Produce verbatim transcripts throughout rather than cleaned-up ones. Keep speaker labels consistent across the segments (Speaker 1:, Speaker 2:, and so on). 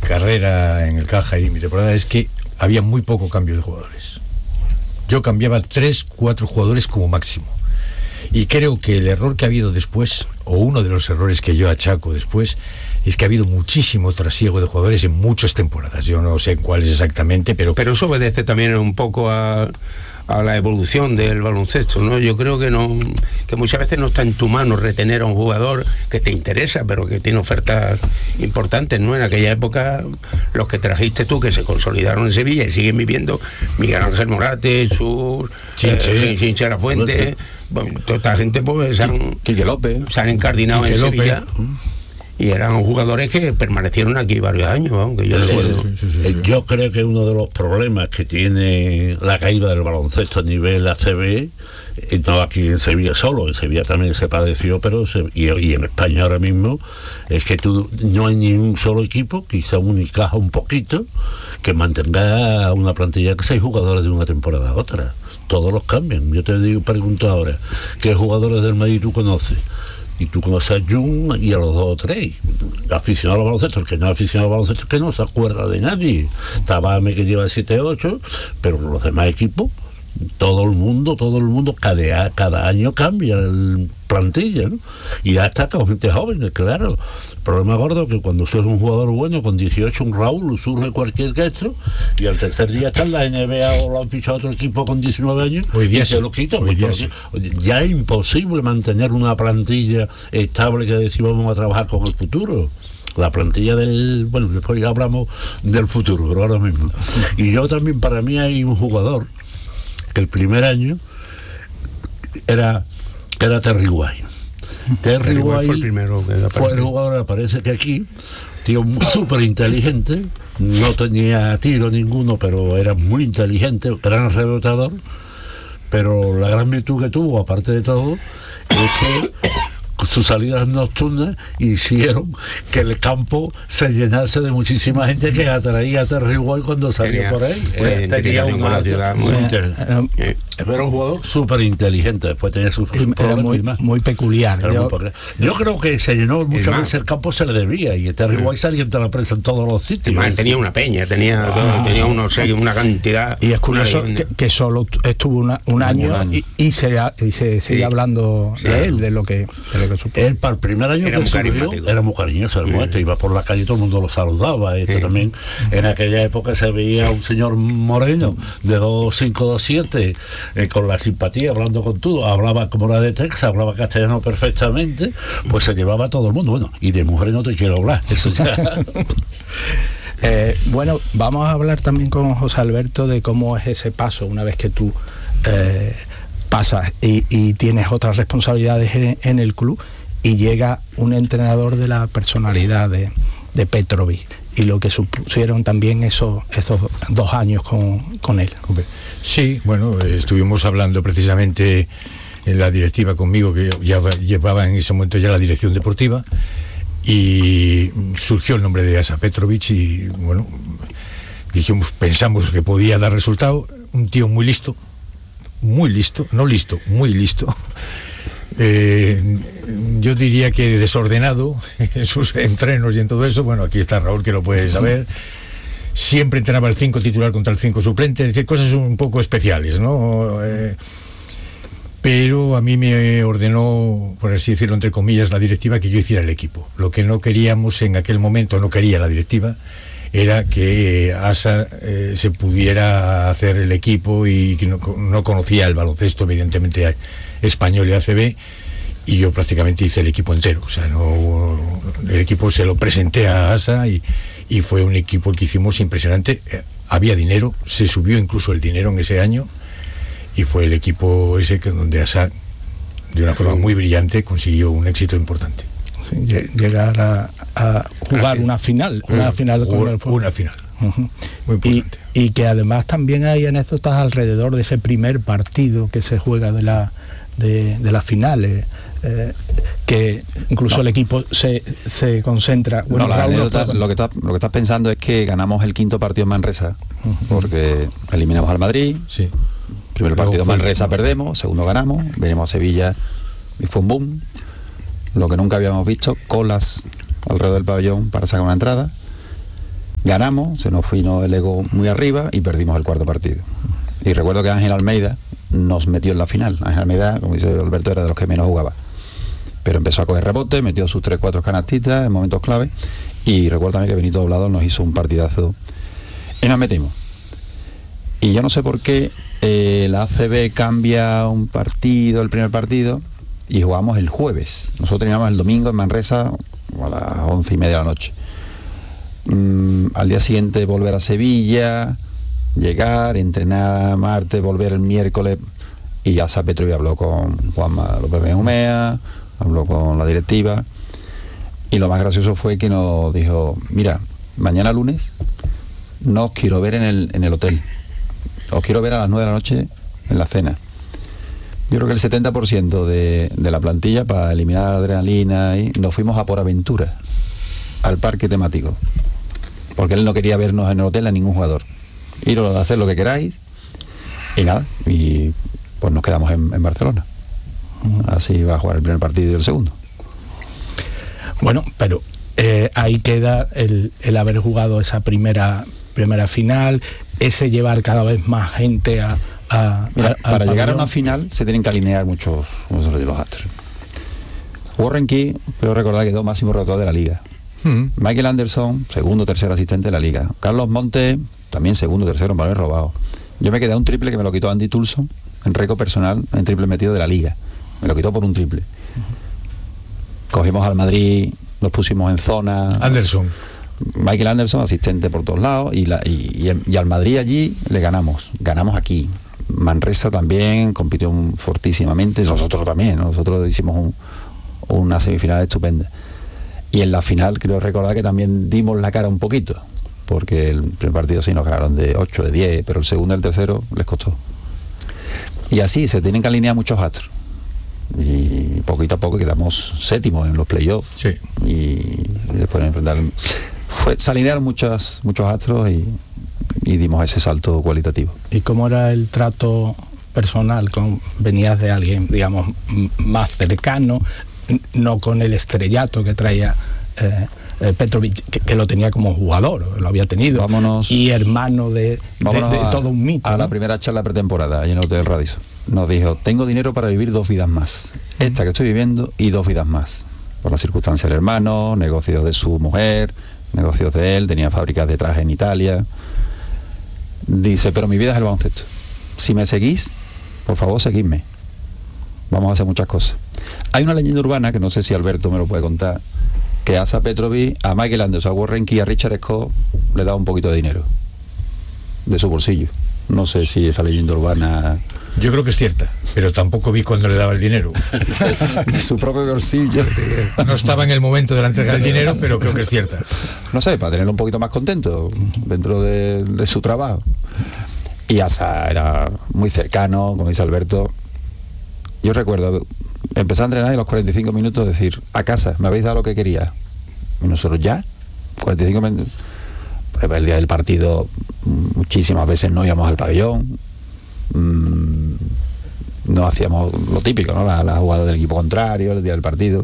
Speaker 1: carrera en el Caja y mi temporada es que había muy poco cambio de jugadores. Yo cambiaba tres, cuatro jugadores como máximo. Y creo que el error que ha habido después, o uno de los errores que yo achaco después, es que ha habido muchísimo trasiego de jugadores en muchas temporadas. Yo no sé cuáles exactamente, pero...
Speaker 2: Pero eso obedece también un poco a, a la evolución del baloncesto, ¿no? Yo creo que no, que muchas veces no está en tu mano retener a un jugador que te interesa, pero que tiene ofertas importantes, ¿no? En aquella época, los que trajiste tú, que se consolidaron en Sevilla y siguen viviendo, Miguel Ángel Morate, Chur,
Speaker 1: Chinche,
Speaker 2: eh, Chinche La Fuente, bueno, toda esta gente pues se han,
Speaker 3: Quique López,
Speaker 2: se han encardinado
Speaker 1: Quique
Speaker 2: en
Speaker 1: López.
Speaker 2: Sevilla. Y eran jugadores que permanecieron aquí varios años, aunque yo
Speaker 4: Sí,
Speaker 2: recuerdo.
Speaker 4: sí, sí, sí, sí. Yo creo que uno de los problemas que tiene la caída del baloncesto a nivel A C B, y no aquí en Sevilla solo, en Sevilla también se padeció, pero se, y, y en España ahora mismo, es que tú, no hay ni un solo equipo, quizá un Unicaja un poquito, que mantenga una plantilla de seis jugadores de una temporada a otra. Todos los cambian. Yo te digo, pregunto ahora, ¿qué jugadores del Madrid tú conoces? Y tú conoces a Jun y a los dos o tres aficionados al baloncesto. El que no es aficionado al baloncesto es que no se acuerda de nadie. Tabame, que lleva siete ocho, pero los demás equipos, todo el mundo, todo el mundo, cada, cada año cambia el plantilla, ¿no? Y ya está con gente joven, claro. El problema gordo es que cuando surge un jugador bueno, con dieciocho, un Raúl, surge cualquier gesto, y al tercer día está en la N B A o lo han fichado otro equipo con diecinueve años,
Speaker 1: hoy día
Speaker 4: y se
Speaker 1: sí,
Speaker 4: lo quita.
Speaker 1: hoy día sí.
Speaker 4: Ya es imposible mantener una plantilla estable que decimos vamos a trabajar con el futuro. La plantilla del... Bueno, después ya hablamos del futuro, pero ahora mismo. Y yo también, para mí hay un jugador que el primer año era, era Terry White. Terry White
Speaker 2: fue el primero que apareció.
Speaker 4: Fue el jugador, parece que aquí, tío súper inteligente, no tenía tiro ninguno, pero era muy inteligente, gran rebotador, pero la gran virtud que tuvo, aparte de todo, es que sus salidas nocturnas hicieron que el campo se llenase de muchísima gente que atraía a Terry White cuando salía
Speaker 2: Tenía
Speaker 4: por ahí.
Speaker 2: una
Speaker 4: Eh, tenía
Speaker 2: identificación
Speaker 4: un
Speaker 2: con la
Speaker 4: marco,
Speaker 2: ciudad
Speaker 4: muy
Speaker 2: muy-
Speaker 4: inteligente.
Speaker 2: Eh,
Speaker 4: Era un jugador súper inteligente, después tenía sus
Speaker 5: Era
Speaker 4: problemas
Speaker 5: muy,
Speaker 4: y más.
Speaker 5: muy peculiar.
Speaker 4: Era
Speaker 5: Yo-
Speaker 4: muy pobre. Yo creo que se llenó muchas
Speaker 2: más-
Speaker 4: veces el campo, se le debía, y Terry White salía entre la prensa en todos los sitios.
Speaker 2: además, tenía una peña, tenía, todo, tenía unos seis, una cantidad.
Speaker 5: Y es curioso
Speaker 2: una-
Speaker 5: que, que solo tu- estuvo una- un, año,
Speaker 4: año.
Speaker 5: y, y se, ha- y se sigue
Speaker 2: Sí.
Speaker 5: hablando
Speaker 2: Sí.
Speaker 5: de él, de lo que, de lo que supo.
Speaker 4: Él, para el primer año
Speaker 2: Era
Speaker 4: que
Speaker 2: muy
Speaker 4: surgió,
Speaker 2: carismático.
Speaker 4: era muy cariñoso, era muy este, iba por la calle y todo el mundo lo saludaba. Este
Speaker 2: Sí.
Speaker 4: también, en aquella época se veía un señor moreno de dos cinco, dos siete, eh, con la simpatía, hablando con todo, hablaba como era de Texas, hablaba castellano perfectamente, pues se llevaba a todo el mundo. Bueno, y de mujeres no te quiero hablar, eso ya.
Speaker 5: Eh, bueno, vamos a hablar también con José Alberto de cómo es ese paso una vez que tú eh, pasas y, y tienes otras responsabilidades en, en el club y llega un entrenador de la personalidad de, de Petrovic y lo que supusieron también esos, esos dos años con, con él.
Speaker 1: Sí, bueno, eh, estuvimos hablando precisamente en la directiva conmigo, que ya llevaba en ese momento ya la dirección deportiva, y surgió el nombre de Asa Petrovic y bueno, dijimos, pensamos que podía dar resultado. Un tío muy listo, muy listo, no listo, muy listo. Eh, yo diría que desordenado en sus entrenos y en todo eso. Bueno, aquí está Raúl, que lo puede saber. Siempre entrenaba el cinco titular contra el cinco suplente, es decir, cosas un poco especiales, ¿no? Eh, pero a mí me ordenó, por así decirlo, entre comillas, la directiva, que yo hiciera el equipo. Lo que no queríamos en aquel momento, no quería la directiva, era que Asa eh, se pudiera hacer el equipo, y que no, no conocía el baloncesto, evidentemente, español y A C B, y yo prácticamente hice el equipo entero. O sea, no, el equipo se lo presenté a Asa y, y fue un equipo que hicimos impresionante. Eh, había dinero, se subió incluso el dinero en ese año, y fue el equipo ese que donde Asa, de una forma muy brillante, consiguió un éxito importante.
Speaker 5: Sí, llegar a, a jugar una final, una final de Copa del Fútbol.
Speaker 1: Una final.
Speaker 5: Uh-huh.
Speaker 1: Muy
Speaker 5: Y,
Speaker 1: importante.
Speaker 5: y que además también hay anécdotas alrededor de ese primer partido que se juega de la de, de las finales, eh, que incluso
Speaker 3: No.
Speaker 5: el equipo se, se concentra. Bueno,
Speaker 3: no, la
Speaker 5: Raúl,
Speaker 3: anécdota,
Speaker 5: no-
Speaker 3: lo, que está, lo que estás pensando es que ganamos el quinto partido en Manresa, porque eliminamos al Madrid,
Speaker 1: Sí.
Speaker 3: primer
Speaker 1: Luego
Speaker 3: partido en
Speaker 1: fue-
Speaker 3: Manresa perdemos, segundo ganamos, venimos a Sevilla y fue un boom, lo que nunca habíamos visto, colas alrededor del pabellón para sacar una entrada. Ganamos, se nos vino el ego muy arriba y perdimos el cuarto partido. Y recuerdo que Ángel Almeida nos metió en la final. Ángel Almeida, como dice Alberto, era de los que menos jugaba. Pero empezó a coger rebote, metió sus tres, cuatro canastitas en momentos clave. Y recuerdo también que Benito Doblado nos hizo un partidazo y nos metimos. Y yo no sé por qué eh, la A C B cambia un partido, el primer partido, y jugamos el jueves. Nosotros teníamos el domingo en Manresa a las once y media de la noche. Mm, al día siguiente volver a Sevilla, llegar, entrenar martes, volver el miércoles, y ya Asa Petrovic habló con Juanma López Benjumea, habló con la directiva, y lo más gracioso fue que nos dijo: mira, mañana lunes no os quiero ver en el, en el hotel, os quiero ver a las nueve de la noche en la cena. Yo creo que el setenta por ciento de, de la plantilla, para eliminar la adrenalina, y nos fuimos a Por Aventura, al parque temático, porque él no quería vernos en el hotel a ningún jugador. Iros a hacer lo que queráis, y nada, y pues nos quedamos en, en Barcelona. Así va a jugar el primer partido y el segundo.
Speaker 5: Bueno, pero eh, ahí queda el, el haber jugado esa primera primera final, ese llevar cada vez más gente a... a
Speaker 3: Mira,
Speaker 5: a,
Speaker 3: para llegar a una final se tienen que alinear muchos, muchos de los astros. Warren Key, creo recordar que quedó máximo relator de la liga. Mm. Michael Anderson, segundo tercer asistente de la liga. Carlos Montes, también segundo tercero en balones robados. Yo me quedé a un triple que me lo quitó Andy Tulson, en récord personal, en triple metido de la liga. Me lo quitó por un triple. Cogimos al Madrid, nos pusimos en zona.
Speaker 1: Anderson.
Speaker 3: Michael Anderson, asistente por todos lados, y, la, y, y, y al Madrid allí le ganamos. Ganamos aquí. Manresa también compitió fortísimamente, nosotros también, nosotros hicimos un, una semifinal estupenda. Y en la final creo recordar que también dimos la cara un poquito, porque el primer partido sí nos ganaron de ocho, de diez, pero el segundo y el tercero les costó. Y así se tienen que alinear muchos astros. Y poquito a poco quedamos séptimos en los playoffs.
Speaker 1: Sí.
Speaker 3: Y después de enfrentar, fue, se alinearon muchas, muchos astros y, y dimos ese salto cualitativo.
Speaker 5: ¿Y cómo era el trato personal? Con, ¿venías de alguien, digamos, m- más cercano, no con el estrellato que traía eh, eh, Petrovic, que, que lo tenía como jugador, lo había tenido,
Speaker 3: vámonos,
Speaker 5: y hermano de, de, de
Speaker 3: a,
Speaker 5: todo un mito?
Speaker 3: A
Speaker 5: ¿no?
Speaker 3: la primera charla pretemporada en el Hotel Radisson nos dijo: tengo dinero para vivir dos vidas más, esta que estoy viviendo y dos vidas más, por las circunstancias del hermano, negocios de su mujer, negocios de él, tenía fábricas de traje en Italia. Dice: pero mi vida es el baloncesto, si me seguís, por favor seguidme, vamos a hacer muchas cosas. Hay una leyenda urbana, que no sé si Alberto me lo puede contar, que Asa Petrovic, a Michael Anderson, a Warren Key, a Richard Scott le daba un poquito de dinero de su bolsillo. No sé si esa leyenda urbana...
Speaker 1: Yo creo que es cierta, pero tampoco vi cuando le daba el dinero.
Speaker 3: De su propio bolsillo.
Speaker 1: No estaba en el momento de la entrega del dinero, pero creo que es cierta.
Speaker 3: No sé, para tenerlo un poquito más contento dentro de, de su trabajo. Y Asa era muy cercano, como dice Alberto. Yo recuerdo empezar a entrenar y a los cuarenta y cinco minutos decir: a casa, me habéis dado lo que quería. Y nosotros, ¿ya? cuarenta y cinco minutos. El día del partido muchísimas veces no íbamos al pabellón, mmm, no hacíamos lo típico, ¿no? La, la jugada del equipo contrario, el día del partido.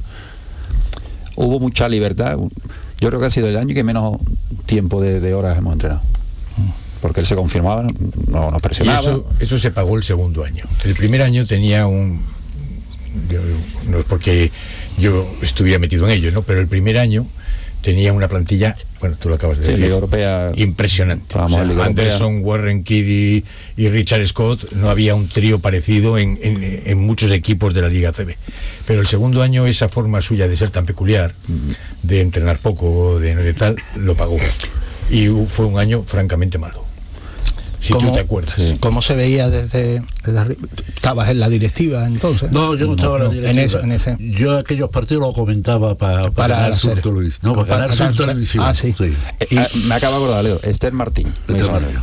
Speaker 3: Hubo mucha libertad. Yo creo que ha sido el año que menos tiempo de, de horas hemos entrenado, porque él se confirmaba, no nos presionaba.
Speaker 1: Y eso, eso se pagó el segundo año. El primer año tenía un... Yo, no es porque yo estuviera metido en ello, ¿no? Pero el primer año tenía una plantilla, bueno, tú lo acabas de
Speaker 3: sí,
Speaker 1: decir,
Speaker 3: Liga Europea,
Speaker 1: impresionante. O sea,
Speaker 3: Liga
Speaker 1: Anderson,
Speaker 3: Europea.
Speaker 1: Warren Key y Richard Scott, no había un trío parecido en, en, en muchos equipos de la Liga C B. Pero el segundo año, esa forma suya de ser tan peculiar, de entrenar poco, de, de tal, lo pagó. Y fue un año francamente malo. Si tú te acuerdas.
Speaker 5: Sí. ¿Cómo se veía desde, desde arriba? ¿Estabas en la directiva entonces?
Speaker 4: No, yo no estaba
Speaker 5: no,
Speaker 4: en la directiva.
Speaker 5: En, eso, en ese.
Speaker 4: Yo aquellos partidos los comentaba pa, pa
Speaker 5: para
Speaker 4: Canal Sur Televisión. No, para, para Canal Sur Televisión.
Speaker 5: Ah, sí.
Speaker 4: sí.
Speaker 3: Eh, eh, me acabo de acordar, Leo. Esther Martín.
Speaker 4: Esther Martín.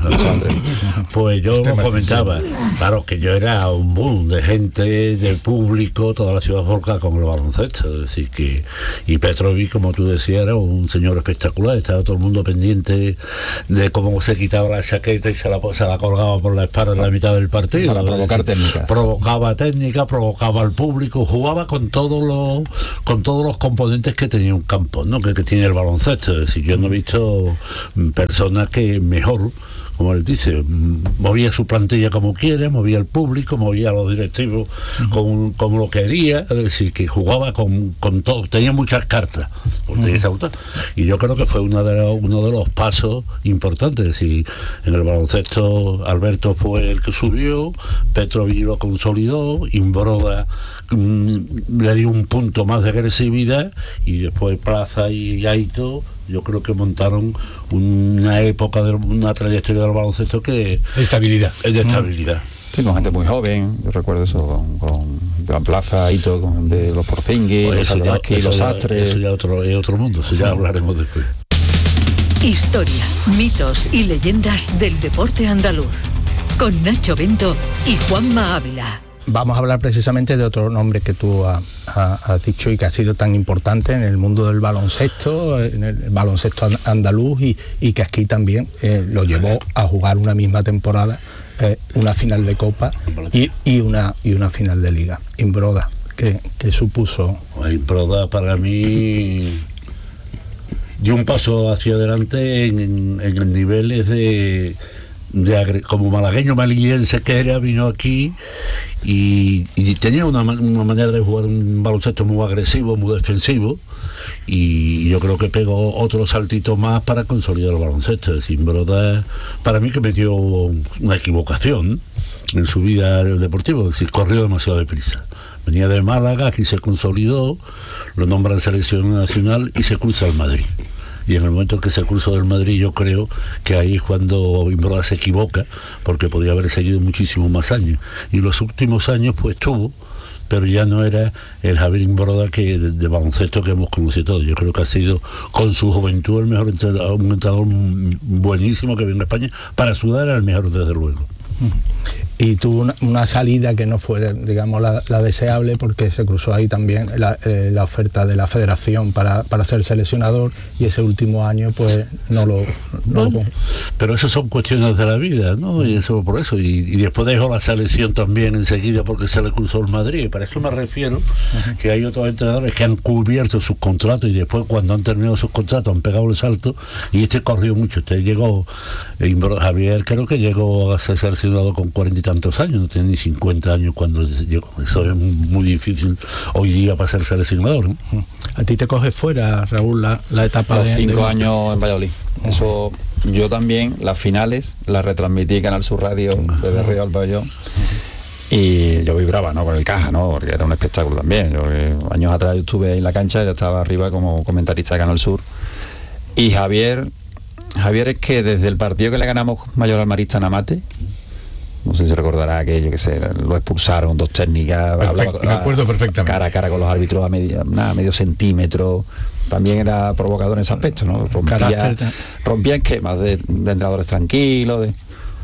Speaker 4: Pues yo lo comentaba. Claro, que yo era un boom de gente, del público, toda la ciudad volcada con el baloncesto. Es decir, que. Y Petrovic, como tú decías, era un señor espectacular. Estaba todo el mundo pendiente de cómo se quitaba la chaqueta y se la, se la colgaba por la espalda en la mitad del partido.
Speaker 3: Para provocar técnicas.
Speaker 4: Provocaba técnica, provocaba al público, jugaba con todos los con todos los componentes que tenía un campo, ¿no? Que, que tiene el baloncesto. Es decir, yo no he visto personas que mejor, como él dice, movía su plantilla como quiere, movía al público, movía a los directivos como, como lo quería, es decir, que jugaba con, con todo, tenía muchas cartas, uh-huh. esa y yo creo que fue una de los, uno de los pasos importantes. Es decir, en el baloncesto Alberto fue el que subió, Petrovic lo consolidó, Imbroda mmm, le dio un punto más de agresividad, y después Plaza y Aito, yo creo que montaron una época, de una trayectoria del baloncesto que
Speaker 1: estabilidad
Speaker 4: es de estabilidad.
Speaker 3: Sí, con gente muy joven, yo recuerdo eso, con, con Joan Plaza, Aito, con de los Porzingis, pues los Salvadaki, los Sastres.
Speaker 4: Eso ya otro, es otro mundo, eso sí. Ya hablaremos después.
Speaker 6: Historia, mitos y leyendas del deporte andaluz, con Nacho Bento y Juanma Ávila.
Speaker 5: Vamos a hablar precisamente de otro nombre que tú has, has dicho y que ha sido tan importante en el mundo del baloncesto, en el baloncesto andaluz, y, y que aquí también eh, lo llevó a jugar una misma temporada, eh, una final de Copa y, y, una, y una final de Liga. Imbroda, ¿qué, qué supuso?
Speaker 4: Imbroda para mí dio un paso hacia adelante en, en, en niveles de... De, como malagueño maliguense que era, vino aquí y, y tenía una, una manera de jugar un baloncesto muy agresivo, muy defensivo, y yo creo que pegó otro saltito más para consolidar el baloncesto. Es decir, Broda, para mí que metió una equivocación en su vida deportiva, es decir, corrió demasiado deprisa. Venía de Málaga, aquí se consolidó, lo nombran selección nacional y se cruza al Madrid. Y en el momento que se cruzó del Madrid, yo creo que ahí es cuando Imbroda se equivoca, porque podía haber seguido muchísimos más años. Y los últimos años pues tuvo, pero ya no era el Javier Imbroda que de, de baloncesto que hemos conocido todos. Yo creo que ha sido con su juventud el mejor entrenador, un entrenador buenísimo que viene a España. Para sudar era el mejor, desde luego.
Speaker 5: Y tuvo una, una salida que no fue, digamos, la, la deseable, porque se cruzó ahí también la, eh, la oferta de la federación para, para ser seleccionador, y ese último año pues no lo... No
Speaker 4: bueno,
Speaker 5: lo...
Speaker 4: Pero eso son cuestiones de la vida, ¿no? Y eso por eso. Y, y después dejó la selección también enseguida porque se le cruzó el Madrid. Y para eso me refiero, uh-huh. que hay otros entrenadores que han cubierto sus contratos y después, cuando han terminado sus contratos, han pegado el salto, y este corrió mucho. Este llegó, eh, Javier creo que llegó a ser seleccionado con cuarenta y tantos años, no tiene ni cincuenta años cuando llegó. Eso es muy difícil hoy día para ser seleccionador, ¿no?
Speaker 5: ¿A ti te coge fuera, Raúl, la, la etapa
Speaker 3: Los
Speaker 5: de...
Speaker 3: cinco
Speaker 5: de...
Speaker 3: años en Valladolid. Uh-huh. Eso, yo también, las finales, las retransmití en Canal Sur Radio, uh-huh. desde Río al Pabellón. Uh-huh. Y yo vibraba, ¿no?, con el Caja, ¿no?, porque era un espectáculo también. Yo, eh, años atrás yo estuve ahí en la cancha, ya estaba arriba como comentarista de Canal Sur. Y Javier, Javier es que desde el partido que le ganamos Mayor al Marista en Amate, no sé si se recordará que, yo qué sé, lo expulsaron, dos técnicas,
Speaker 1: Perfect, hablaba, me acuerdo perfectamente,
Speaker 3: cara a cara con los árbitros a medio, nada, medio centímetro. También era provocador en ese aspecto, ¿no? Rompía, rompía esquemas de, de entrenadores tranquilos, de,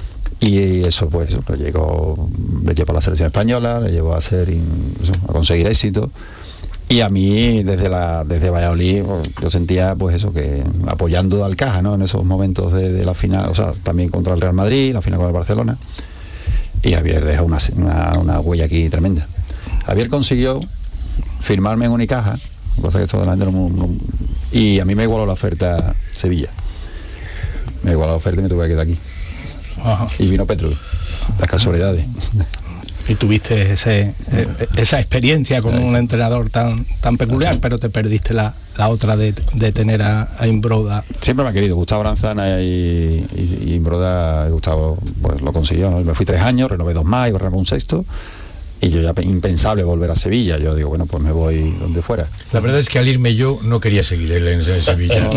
Speaker 3: y eso pues lo llegó, le llevó a la selección española, le llevó a hacer eso, a conseguir éxito. Y a mí desde la desde Valladolid pues, yo sentía pues eso, que apoyando al Caja, ¿no?, en esos momentos de, de la final, o sea, también contra el Real Madrid, la final con el Barcelona. Y Javier dejó una, una, una huella aquí tremenda. Javier consiguió firmarme en Unicaja, cosa que esto de la gente no, no, y a mí me igualó la oferta Sevilla. Me igualó la oferta y me tuve que quedar aquí. Ajá. Y vino Petro, las casualidades.
Speaker 5: Y tuviste ese, eh, esa experiencia con un entrenador tan tan peculiar, sí. Pero te perdiste la, la otra de, de tener a, a Imbroda.
Speaker 3: Siempre me ha querido Gustavo Aranzana y, y, y Imbroda. Gustavo pues lo consiguió, ¿no? Me fui tres años, renové dos más y renové un sexto. Y yo ya impensable volver a Sevilla. Yo digo, bueno, pues me voy donde fuera.
Speaker 1: La verdad es que al irme yo no quería seguir él en, en Sevilla.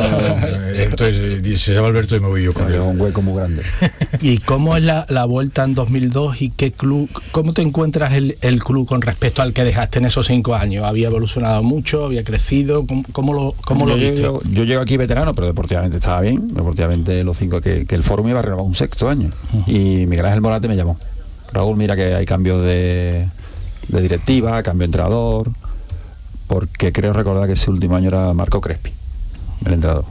Speaker 1: Entonces se llama Alberto y me voy yo con él.
Speaker 3: Es un hueco muy grande.
Speaker 5: ¿Y cómo es la, la vuelta en dos mil dos y qué club, cómo te encuentras el, el club con respecto al que dejaste en esos cinco años? ¿Había evolucionado mucho? ¿Había crecido? ¿Cómo, cómo lo, cómo yo, lo viste?
Speaker 3: Yo, yo llego aquí veterano, pero deportivamente estaba bien. Deportivamente los cinco, que, que el Fórum iba a renovar un sexto año. Uh-huh. Y Miguel Ángel Morate me llamó. Raúl, mira que hay cambios de, de directiva, cambio de entrenador, porque creo recordar que ese último año era Marco Crespi, el entrenador.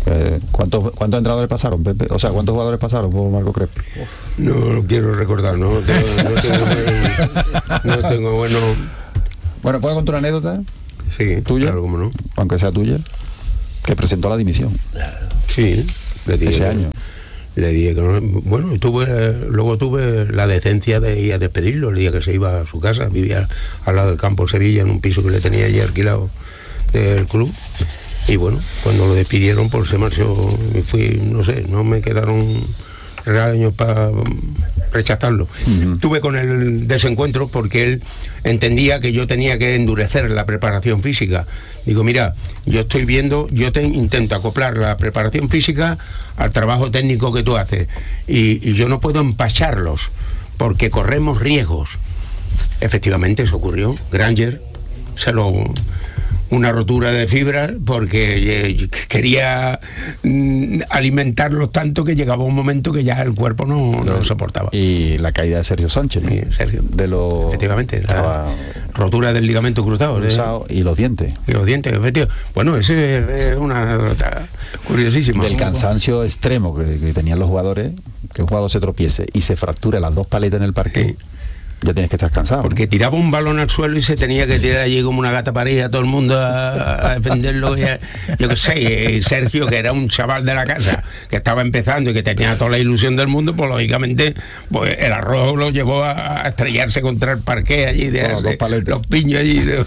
Speaker 3: Eh, ¿cuántos, ¿Cuántos entrenadores pasaron, Pepe? O sea, ¿cuántos jugadores pasaron por Marco Crespi?
Speaker 2: No lo quiero recordar, no tengo, no tengo, buen, no tengo bueno.
Speaker 3: Bueno, ¿puedo contar una anécdota?
Speaker 2: Sí,
Speaker 3: ¿Tuya?
Speaker 2: claro, cómo no.
Speaker 3: Aunque sea tuya. Que presentó la dimisión.
Speaker 2: Sí, le dije,
Speaker 3: ese año.
Speaker 2: Le dije que no, bueno, tuve, luego tuve la decencia de ir a despedirlo el día que se iba a su casa. Vivía al lado del campo Sevilla, en un piso que le tenía allí alquilado del club. Y bueno, cuando lo despidieron, pues se marchó. Y fui, no sé, no me quedaron regaños para rechazarlo. Uh-huh. Tuve con el desencuentro porque él entendía que yo tenía que endurecer la preparación física. Digo, mira, yo estoy viendo, yo te intento acoplar la preparación física al trabajo técnico que tú haces y, y yo no puedo empacharlos porque corremos riesgos. Efectivamente, eso ocurrió. Granger se lo... una rotura de fibra porque eh, quería mm, alimentarlos tanto que llegaba un momento que ya el cuerpo no, no lo soportaba.
Speaker 3: Y la caída de Sergio Sánchez, ¿no?
Speaker 2: Sí, Sergio.
Speaker 3: De lo...
Speaker 2: Efectivamente, la
Speaker 3: estaba...
Speaker 2: rotura del ligamento cruzado.
Speaker 3: cruzado
Speaker 2: ¿eh?
Speaker 3: Y los dientes.
Speaker 2: Y los dientes, efectivamente. Bueno, ese es una anécdota curiosísima.
Speaker 3: Del cansancio extremo que, que tenían los jugadores, que un jugador se tropiece y se fracture las dos paletas en el parque. Sí. Ya tienes que estar cansado.
Speaker 2: Porque tiraba un balón al suelo y se tenía que tirar allí como una gata parida, todo el mundo a, a defenderlo. Y a, yo qué sé, Sergio, que era un chaval de la casa, que estaba empezando y que tenía toda la ilusión del mundo, pues lógicamente pues, el arroz lo llevó a, a estrellarse contra el parqué allí, de,
Speaker 3: oh,
Speaker 2: de, los piños allí. De...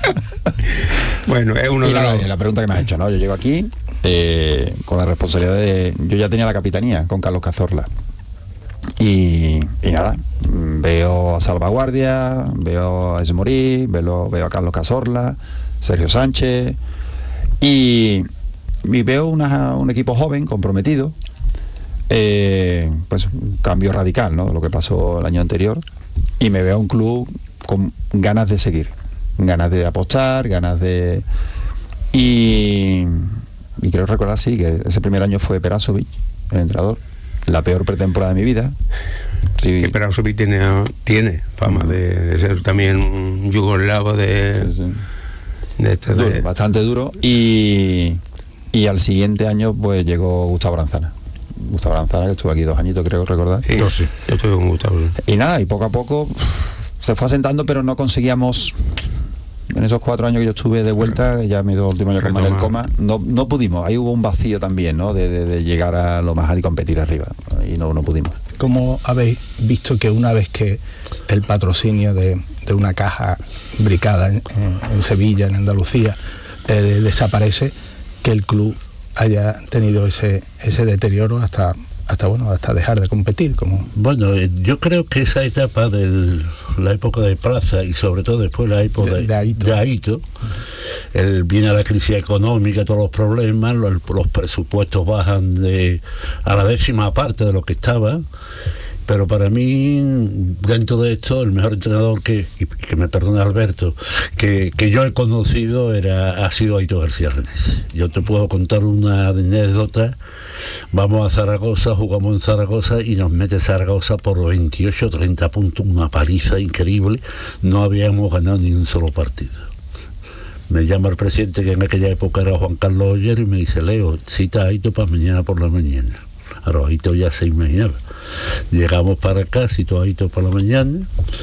Speaker 2: Bueno, es uno
Speaker 3: y
Speaker 2: de
Speaker 3: la,
Speaker 2: los...
Speaker 3: la pregunta que me has hecho, ¿no? Yo llego aquí eh, con la responsabilidad de... Yo ya tenía la capitanía con Carlos Cazorla. Y, y nada, veo a Salvaguardia, veo a Esmorí, veo, veo a Carlos Cazorla, Sergio Sánchez y, y veo una, un equipo joven, comprometido, eh, pues un cambio radical, ¿no? Lo que pasó el año anterior, y me veo un club con ganas de seguir, ganas de apostar, ganas de... Y, y creo recordar, sí, que ese primer año fue Perasovic, el entrenador. La peor pretemporada de mi vida. Sí.
Speaker 2: Que Perasovic tiene, tiene fama de, de ser también un yugoslavo de,
Speaker 3: sí, sí.
Speaker 2: de, esto
Speaker 3: duro,
Speaker 2: de...
Speaker 3: bastante duro. Y, y al siguiente año pues llegó Gustavo Aranzana. Gustavo Aranzana, que estuvo aquí dos añitos, creo recordar.
Speaker 2: Sí, yo sí, yo estuve con Gustavo.
Speaker 3: Y nada, y poco a poco se fue asentando, pero no conseguíamos... En esos cuatro años que yo estuve de vuelta, ya me dio el último año con el coma, no, no pudimos, ahí hubo un vacío también, ¿no? De, de, de llegar a lo más alto y competir arriba, y no, no pudimos.
Speaker 5: ¿Cómo habéis visto que una vez que el patrocinio de, de una caja bricada en, en, en Sevilla, en Andalucía, eh, desaparece, que el club haya tenido ese, ese deterioro hasta... hasta bueno hasta dejar de competir? Como
Speaker 4: bueno, yo creo que esa etapa de la época de Plaza y sobre todo después la época de, de, de Aito, de Aito el, viene la crisis económica, todos los problemas, los, los presupuestos bajan de a la décima parte de lo que estaba. Pero para mí, dentro de esto, el mejor entrenador que, y que me perdone Alberto, que, que yo he conocido era, ha sido Aito García Renés. Yo te puedo contar una anécdota. Vamos a Zaragoza, jugamos en Zaragoza y nos mete Zaragoza por veintiocho treinta puntos, una paliza increíble. No habíamos ganado ni un solo partido. Me llama el presidente, que en aquella época era Juan Carlos Ollero, y me dice: Leo, cita a Aito para mañana por la mañana. Ahora Aito ya se imaginaba. Llegamos para acá, citó a Aito por la mañana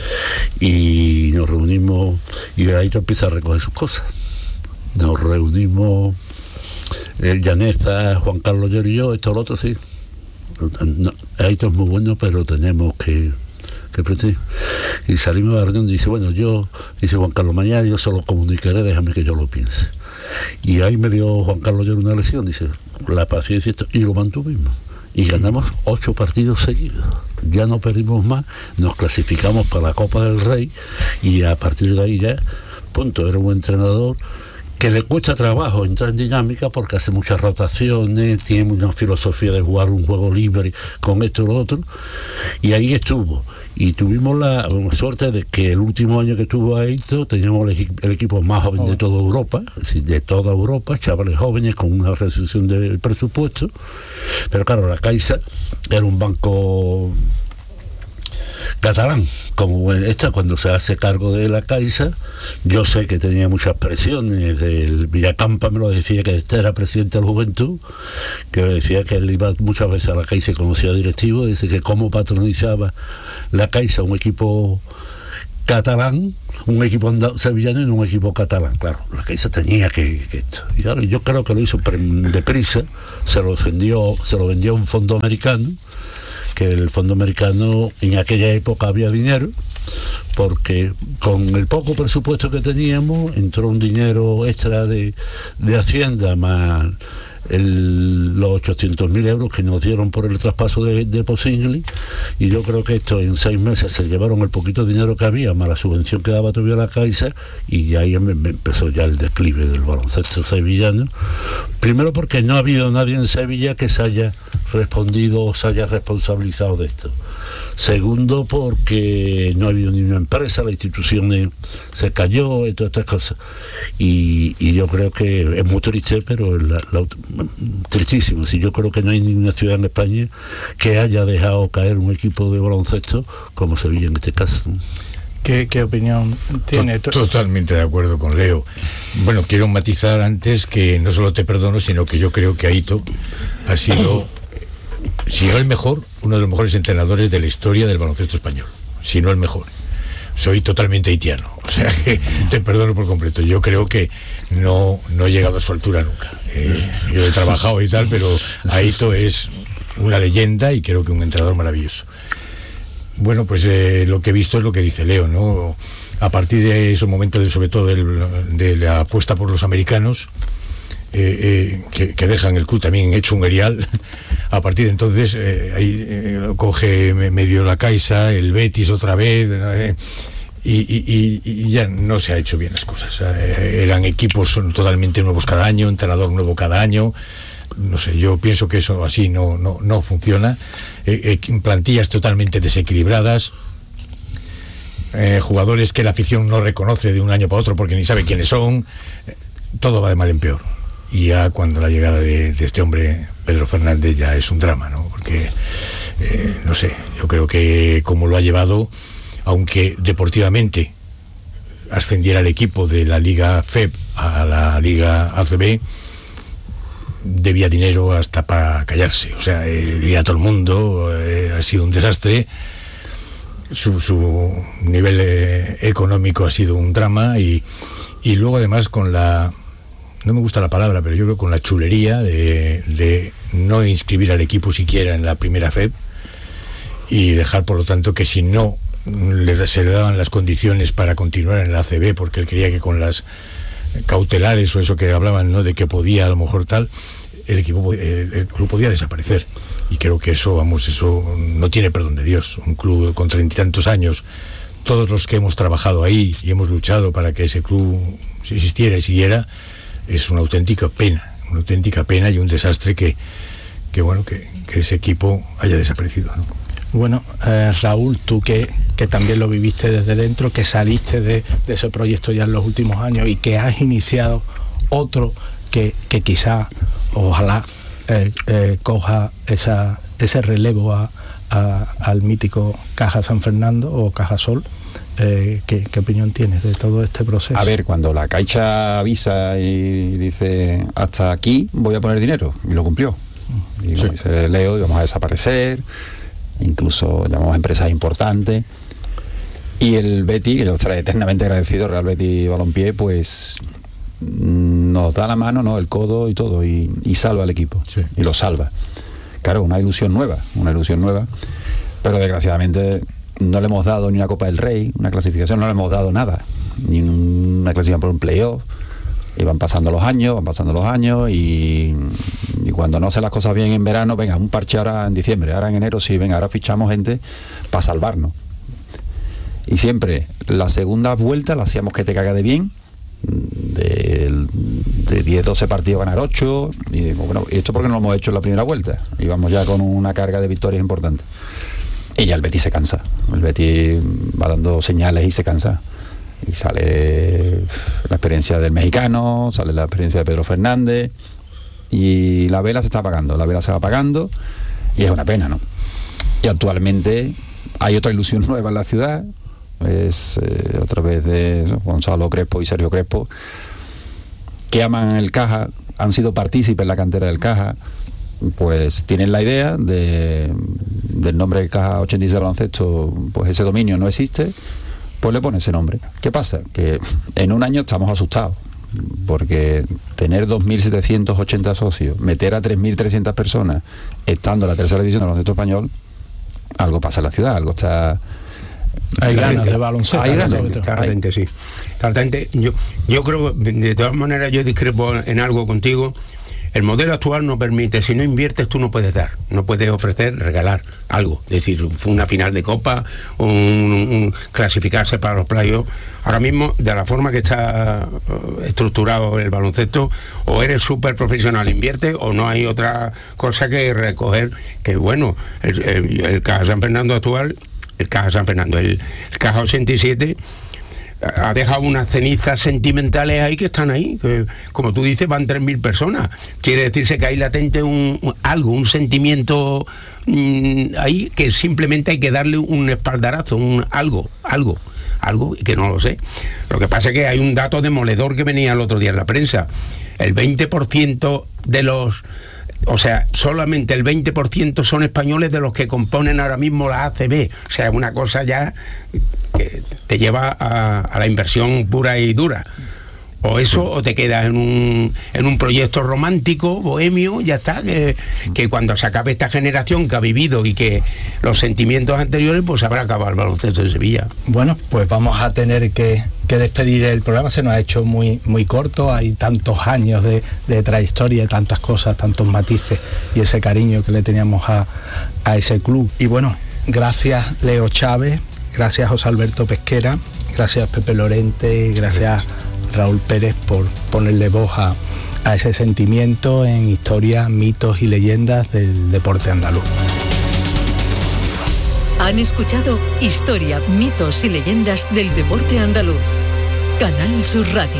Speaker 4: y nos reunimos, y Aito empieza a recoger sus cosas. Nos reunimos, el Llaneza, Juan Carlos Ollero y yo, esto lo otro, sí. No, Aito es muy bueno, pero tenemos que... que y salimos de la reunión y dice: bueno, yo, dice Juan Carlos, mañana yo se lo comunicaré, déjame que yo lo piense. Y ahí me dio Juan Carlos Ollero una lección, dice, la paciencia, y lo mantuvimos. Y ganamos ocho partidos seguidos. Ya no perdimos más, nos clasificamos para la Copa del Rey y a partir de ahí ya, punto, era un entrenador que le cuesta trabajo entrar en dinámica porque hace muchas rotaciones, tiene una filosofía de jugar un juego libre con esto y lo otro, y ahí estuvo. Y tuvimos la, la suerte de que el último año que estuvo Aito teníamos el, el equipo más joven de toda Europa, es decir, de toda Europa, chavales jóvenes con una reducción de presupuesto, pero claro, la Caixa era un banco catalán, como esta, cuando se hace cargo de la Caixa, yo sé que tenía muchas presiones. Del Villacampa me lo decía, que este era presidente de la Juventud, que me decía que él iba muchas veces a la Caixa y conocía directivos, dice que cómo patronizaba la Caixa un equipo catalán, un equipo sevillano y un equipo catalán. Claro, la Caixa tenía que, que esto. Y ahora yo creo que lo hizo deprisa, se lo vendió, se lo vendió a un fondo americano, que el fondo americano en aquella época había dinero, porque con el poco presupuesto que teníamos entró un dinero extra de, de Hacienda más el, los ochocientos mil euros que nos dieron por el traspaso de, de Posingli, y yo creo que esto en seis meses se llevaron el poquito dinero que había más la subvención que daba todavía la Caixa, y ahí me, me empezó ya el declive del baloncesto sevillano. Primero porque no ha habido nadie en Sevilla que se haya respondido o se haya responsabilizado de esto. Segundo, porque no ha habido ni una empresa, la institución eh, se cayó y todas estas cosas. Y, y yo creo que es muy triste, pero la, la, tristísimo. Si yo creo que no hay ninguna ciudad en España que haya dejado caer un equipo de baloncesto como Sevilla en este caso.
Speaker 5: ¿Qué, qué opinión tiene?
Speaker 1: Totalmente de acuerdo con Leo. Bueno, quiero matizar antes que no solo te perdono, sino que yo creo que Aito ha sido, si no el mejor, uno de los mejores entrenadores de la historia del baloncesto español. Si no el mejor. Soy totalmente haitiano, o sea que te perdono por completo. Yo creo que no, no he llegado a su altura nunca. Eh, yo he trabajado y tal, pero Aito es una leyenda y creo que un entrenador maravilloso. Bueno, pues eh, lo que he visto es lo que dice Leo, ¿no? A partir de esos momentos, sobre todo del, de la apuesta por los americanos, eh, eh, que, que dejan el club también hecho un erial, a partir de entonces eh, ahí eh, coge medio la Caixa, el Betis otra vez, eh, y, y, y ya no se ha hecho bien las cosas. Eh, eran equipos totalmente nuevos cada año, entrenador nuevo cada año. No sé, yo pienso que eso así no, no, no funciona. Eh, eh, plantillas totalmente desequilibradas, eh, jugadores que la afición no reconoce de un año para otro porque ni sabe quiénes son. Eh, todo va de mal en peor. Y ya cuando la llegada de, de este hombre, Pedro Fernández, ya es un drama, ¿no? Porque, eh, no sé, yo creo que como lo ha llevado, aunque deportivamente ascendiera el equipo de la Liga F E B a la Liga A C B, debía dinero hasta para callarse, o sea, eh, debía a todo el mundo, eh, ha sido un desastre, su, su nivel eh, económico ha sido un drama, y, y luego además con la, no me gusta la palabra, pero yo creo con la chulería de, de no inscribir al equipo siquiera en la primera F E B y dejar por lo tanto que si no le, se le daban las condiciones para continuar en la A C B, porque él creía que con las cautelares o eso que hablaban, ¿no?, de que podía a lo mejor tal, el equipo, el, el club podía desaparecer. Y creo que eso, vamos, eso no tiene perdón de Dios. Un club con treinta y tantos años, todos los que hemos trabajado ahí y hemos luchado para que ese club existiera y siguiera, es una auténtica pena, una auténtica pena y un desastre que, que bueno, que, que ese equipo haya desaparecido, ¿no?
Speaker 5: Bueno, eh, Raúl, tú que, que también lo viviste desde dentro, que saliste de, de ese proyecto ya en los últimos años y que has iniciado otro que, que quizá, ojalá, eh, eh, coja esa, ese relevo a, a, al mítico Caja San Fernando o Caja Sol. Eh, ¿qué, ¿Qué opinión tienes de todo este proceso?
Speaker 3: A ver, cuando la Caixa avisa y dice hasta aquí voy a poner dinero, y lo cumplió. Y como sí. dice Leo, íbamos a desaparecer, incluso llamamos a empresas importantes, y el Betis, que yo estaré eternamente agradecido, Real Betis Balompié, pues nos da la mano, ¿no?, el codo y todo, y, y salva al equipo, sí. y lo salva. Claro, una ilusión nueva, una ilusión nueva, pero desgraciadamente no le hemos dado ni una Copa del Rey, una clasificación, no le hemos dado nada, ni una clasificación por un playoff. Y van pasando los años, van pasando los años y, y cuando no hacen las cosas bien en verano, venga, un parche ahora en diciembre, ahora en enero, sí, venga, ahora fichamos gente para salvarnos. Y siempre, la segunda vuelta la hacíamos que te caga de bien, de, de diez, doce partidos ganar ocho, y digo, bueno, ¿y esto porque no lo hemos hecho en la primera vuelta? Y vamos ya con una carga de victorias importante. Y ya el Betis se cansa, el Betis va dando señales y se cansa. Y sale la experiencia del mexicano, sale la experiencia de Pedro Fernández, y la vela se está apagando, la vela se va apagando, y es una pena, ¿no? Y actualmente hay otra ilusión nueva en la ciudad, es eh, a través de eso, Gonzalo Crespo y Sergio Crespo, que aman el Caja, han sido partícipes en la cantera del Caja, pues tienen la idea de, del nombre del Caja ochenta y seis Baloncesto, pues ese dominio no existe, pues le pone ese nombre. ¿Qué pasa? Que en un año estamos asustados, porque tener dos mil setecientos ochenta socios, meter a tres mil trescientas personas, estando en la tercera división del baloncesto español, algo pasa en la ciudad, algo está...
Speaker 5: Hay ganas de baloncesto.
Speaker 2: Hay ganas, claramente, sí. Claramente, yo, yo creo, de todas maneras, yo discrepo en algo contigo. El modelo actual no permite, si no inviertes tú no puedes dar, no puedes ofrecer, regalar algo, es decir, una final de copa, un, un clasificarse para los playoffs. Ahora mismo, de la forma que está estructurado el baloncesto, o eres súper profesional, invierte, o no hay otra cosa que recoger, que bueno, el, el, el Caja San Fernando actual, el Caja San Fernando, el, el Caja ochenta y siete, ha dejado unas cenizas sentimentales ahí que están ahí, que, como tú dices, van tres mil personas. Quiere decirse que hay latente un, un algo, un sentimiento mmm, ahí, que simplemente hay que darle un espaldarazo, un algo, algo, algo que no lo sé. Lo que pasa es que hay un dato demoledor que venía el otro día en la prensa. El veinte por ciento de los... O sea, solamente el veinte por ciento son españoles de los que componen ahora mismo la A C B. O sea, una cosa ya que te lleva a, a la inversión pura y dura. O eso, sí. O te quedas en un, en un proyecto romántico, bohemio, ya está, que, que cuando se acabe esta generación que ha vivido y que los sentimientos anteriores, pues habrá acabado el baloncesto de Sevilla.
Speaker 5: Bueno, pues vamos a tener que, que despedir el programa, se nos ha hecho muy, muy corto, hay tantos años de, de trayectoria, tantas cosas, tantos matices y ese cariño que le teníamos a, a ese club. Y bueno, gracias Leo Chávez, gracias José Alberto Pesquera, gracias Pepe Lorente, gracias Raúl Pérez por ponerle voz a, a ese sentimiento en historia, mitos y leyendas del deporte andaluz.
Speaker 6: Han escuchado Historia, mitos y leyendas del deporte andaluz. Canal Sur Radio.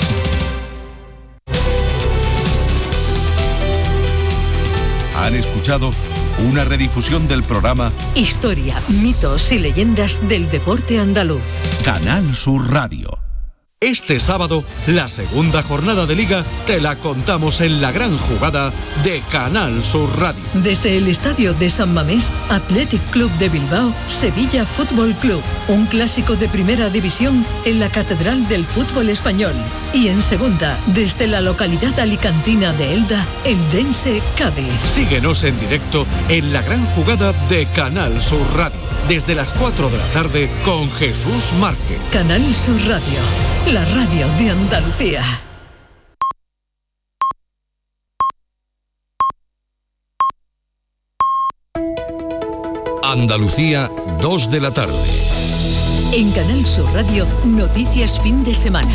Speaker 7: Han escuchado una redifusión del programa
Speaker 6: Historia, mitos y leyendas del deporte andaluz.
Speaker 7: Canal Sur Radio. Este sábado, la segunda jornada de Liga te la contamos en la gran jugada de Canal Sur Radio.
Speaker 6: Desde el estadio de San Mamés, Athletic Club de Bilbao, Sevilla Fútbol Club. Un clásico de primera división en la Catedral del Fútbol Español. Y en segunda, desde la localidad alicantina de Elda, Eldense Cádiz.
Speaker 7: Síguenos en directo en la gran jugada de Canal Sur Radio. Desde las cuatro de la tarde con Jesús Márquez.
Speaker 6: Canal Sur Radio, la radio de Andalucía.
Speaker 7: Andalucía, dos de la tarde.
Speaker 6: En Canal Sur Radio, noticias fin de semana.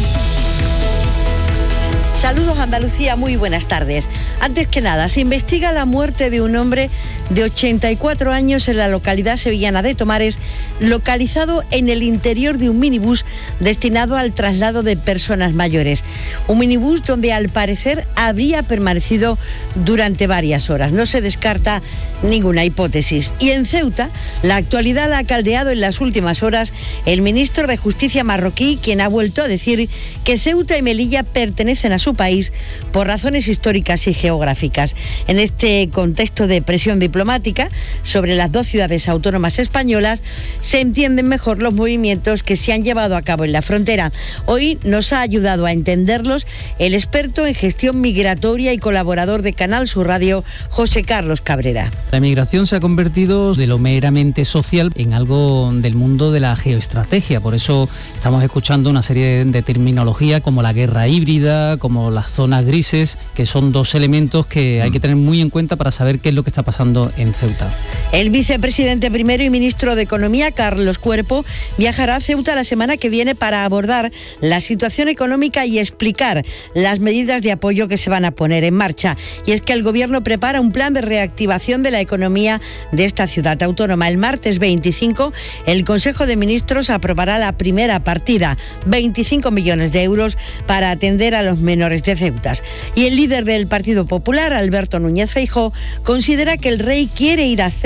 Speaker 8: Saludos Andalucía, muy buenas tardes. Antes que nada, se investiga la muerte de un hombre de ochenta y cuatro años en la localidad sevillana de Tomares, localizado en el interior de un minibús destinado al traslado de personas mayores. Un minibús donde al parecer habría permanecido durante varias horas. No se descarta ninguna hipótesis. Y en Ceuta, la actualidad la ha caldeado en las últimas horas el ministro de Justicia marroquí, quien ha vuelto a decir que Ceuta y Melilla pertenecen a su país por razones históricas y geográficas. En este contexto de presión diplomática sobre las dos ciudades autónomas españolas, se entienden mejor los movimientos que se han llevado a cabo en la frontera. Hoy nos ha ayudado a entenderlos el experto en gestión migratoria y colaborador de Canal Sur Radio, José Carlos Cabrera.
Speaker 9: La migración se ha convertido de lo meramente social en algo del mundo de la geoestrategia. Por eso estamos escuchando una serie de terminología como la guerra híbrida, como las zonas grises, que son dos elementos que hay que tener muy en cuenta para saber qué es lo que está pasando en Ceuta.
Speaker 8: El vicepresidente primero y ministro de Economía, Carlos Cuerpo, viajará a Ceuta la semana que viene para abordar la situación económica y explicar las medidas de apoyo que se van a poner en marcha. Y es que el gobierno prepara un plan de reactivación de la economía de esta ciudad autónoma. El martes veinticinco, el Consejo de Ministros aprobará la primera partida, veinticinco millones de euros, para atender a los menores de Ceuta. Y el líder del Partido Popular, Alberto Núñez Feijóo, considera que el rey quiere ir a Ceuta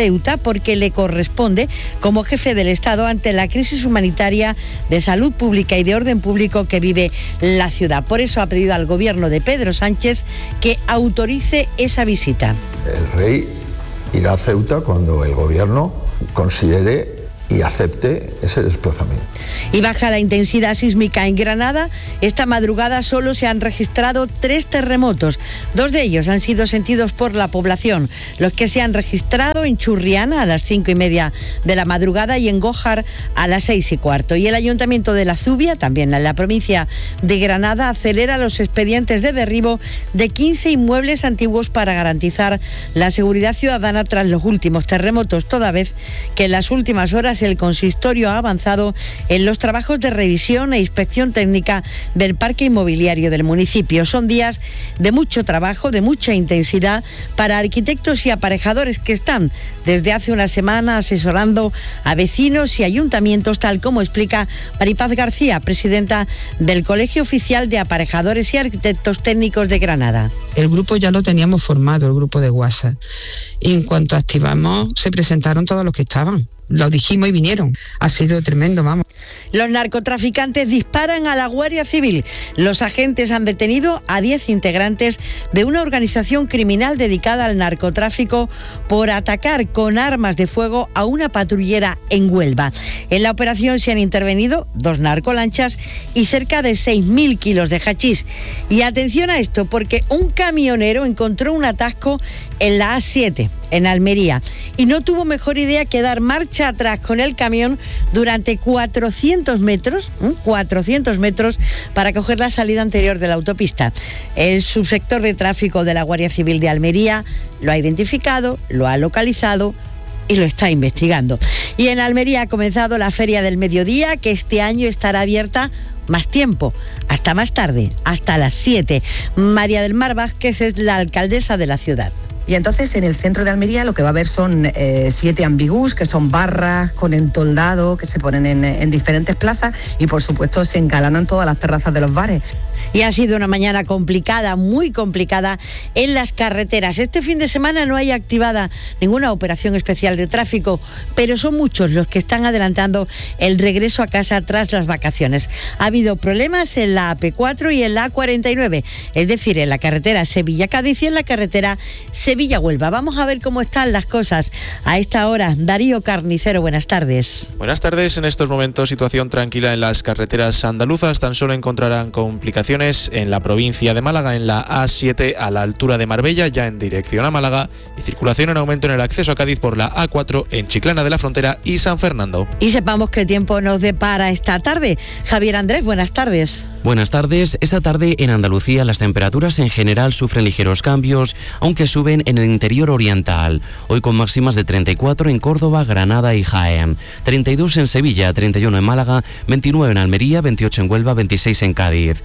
Speaker 8: Ceuta porque le corresponde como jefe del Estado ante la crisis humanitaria de salud pública y de orden público que vive la ciudad. Por eso ha pedido al gobierno de Pedro Sánchez que autorice esa visita.
Speaker 10: El rey irá a Ceuta cuando el gobierno considere y acepte ese desplazamiento.
Speaker 8: Y baja la intensidad sísmica en Granada. Esta madrugada solo se han registrado tres terremotos. Dos de ellos han sido sentidos por la población. Los que se han registrado en Churriana a las cinco y media de la madrugada y en Gójar a las seis y cuarto. Y el Ayuntamiento de La Zubia, también en la provincia de Granada, acelera los expedientes de derribo de quince inmuebles antiguos para garantizar la seguridad ciudadana tras los últimos terremotos, toda vez que en las últimas horas el consistorio ha avanzado en los trabajos de revisión e inspección técnica del parque inmobiliario del municipio. Son días de mucho trabajo, de mucha intensidad para arquitectos y aparejadores que están desde hace una semana asesorando a vecinos y ayuntamientos, tal como explica Maripaz García, presidenta del Colegio Oficial de Aparejadores y Arquitectos Técnicos de Granada.
Speaker 11: El grupo ya lo teníamos formado, el grupo de WhatsApp, y en cuanto activamos se presentaron todos los que estaban. Lo dijimos y vinieron. Ha sido tremendo, vamos.
Speaker 8: Los narcotraficantes disparan a la Guardia Civil. Los agentes han detenido a diez integrantes de una organización criminal dedicada al narcotráfico por atacar con armas de fuego a una patrullera en Huelva. En la operación se han intervenido dos narcolanchas y cerca de seis mil kilos de hachís. Y atención a esto, porque un camionero encontró un atasco en la A siete, en Almería, y no tuvo mejor idea que dar marcha atrás con el camión durante cuatrocientos metros, cuatrocientos metros, para coger la salida anterior de la autopista. El subsector de tráfico de la Guardia Civil de Almería lo ha identificado, lo ha localizado y lo está investigando. Y en Almería ha comenzado la Feria del Mediodía, que este año estará abierta más tiempo, hasta más tarde, hasta las siete. María del Mar Vázquez es la alcaldesa de la ciudad.
Speaker 12: Y entonces en el centro de Almería lo que va a haber son eh, siete ambigús, que son barras con entoldado que se ponen en, en diferentes plazas, y por supuesto se engalanan todas las terrazas de los bares.
Speaker 8: Y ha sido una mañana complicada, muy complicada en las carreteras. Este fin de semana no hay activada ninguna operación especial de tráfico, pero son muchos los que están adelantando el regreso a casa tras las vacaciones. Ha habido problemas en la A P cuatro y en la A cuarenta y nueve, es decir, en la carretera Sevilla-Cádiz y en la carretera Sevilla-Huelva. Vamos a ver cómo están las cosas a esta hora. Darío Carnicero, buenas tardes.
Speaker 13: Buenas tardes. En estos momentos situación tranquila en las carreteras andaluzas. Tan solo encontrarán complicaciones en la provincia de Málaga, en la A siete a la altura de Marbella, ya en dirección a Málaga, y circulación en aumento en el acceso a Cádiz por la A cuatro en Chiclana de la Frontera y San Fernando.
Speaker 8: Y sepamos qué tiempo nos depara esta tarde. Javier Andrés, buenas tardes.
Speaker 14: Buenas tardes. Esta tarde en Andalucía las temperaturas en general sufren ligeros cambios, aunque suben en el interior oriental. Hoy con máximas de treinta y cuatro en Córdoba, Granada y Jaén, treinta y dos en Sevilla, treinta y uno en Málaga, veintinueve en Almería, veintiocho en Huelva, veintiséis en Cádiz.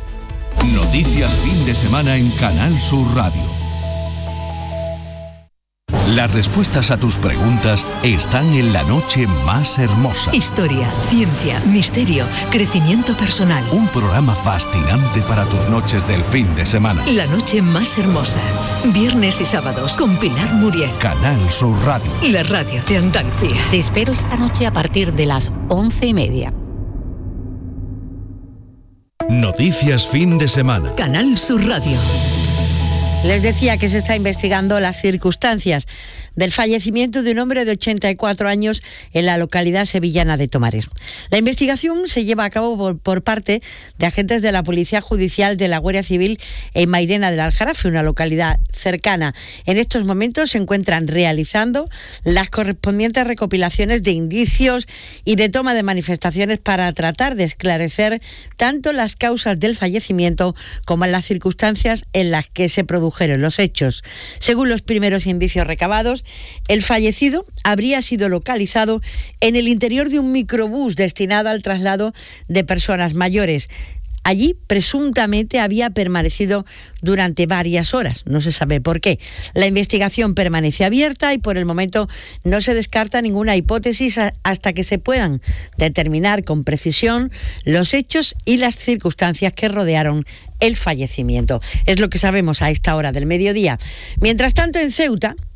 Speaker 7: Noticias fin de semana en Canal Sur Radio. Las respuestas a tus preguntas están en La Noche Más Hermosa.
Speaker 6: Historia, ciencia, misterio, crecimiento personal.
Speaker 7: Un programa fascinante para tus noches del fin de semana.
Speaker 6: La Noche Más Hermosa. Viernes y sábados con Pilar Muriel.
Speaker 7: Canal Sur Radio.
Speaker 6: La radio de Andalucía.
Speaker 15: Te espero esta noche a partir de las once y media.
Speaker 7: Noticias fin de semana.
Speaker 6: Canal Sur Radio.
Speaker 8: Les decía que se está investigando las circunstancias del fallecimiento de un hombre de ochenta y cuatro años en la localidad sevillana de Tomares. La investigación se lleva a cabo por, por parte de agentes de la Policía Judicial de la Guardia Civil en Mairena del Aljarafe, una localidad cercana. En estos momentos se encuentran realizando las correspondientes recopilaciones de indicios y de toma de manifestaciones para tratar de esclarecer tanto las causas del fallecimiento como las circunstancias en las que se produjeron los hechos. Según los primeros indicios recabados, el fallecido habría sido localizado en el interior de un microbús destinado al traslado de personas mayores. Allí, presuntamente, había permanecido durante varias horas. No se sabe por qué. La investigación permanece abierta y por el momento no se descarta ninguna hipótesis hasta que se puedan determinar con precisión los hechos y las circunstancias que rodearon el fallecimiento. Es lo que sabemos a esta hora del mediodía. Mientras tanto, en Ceuta,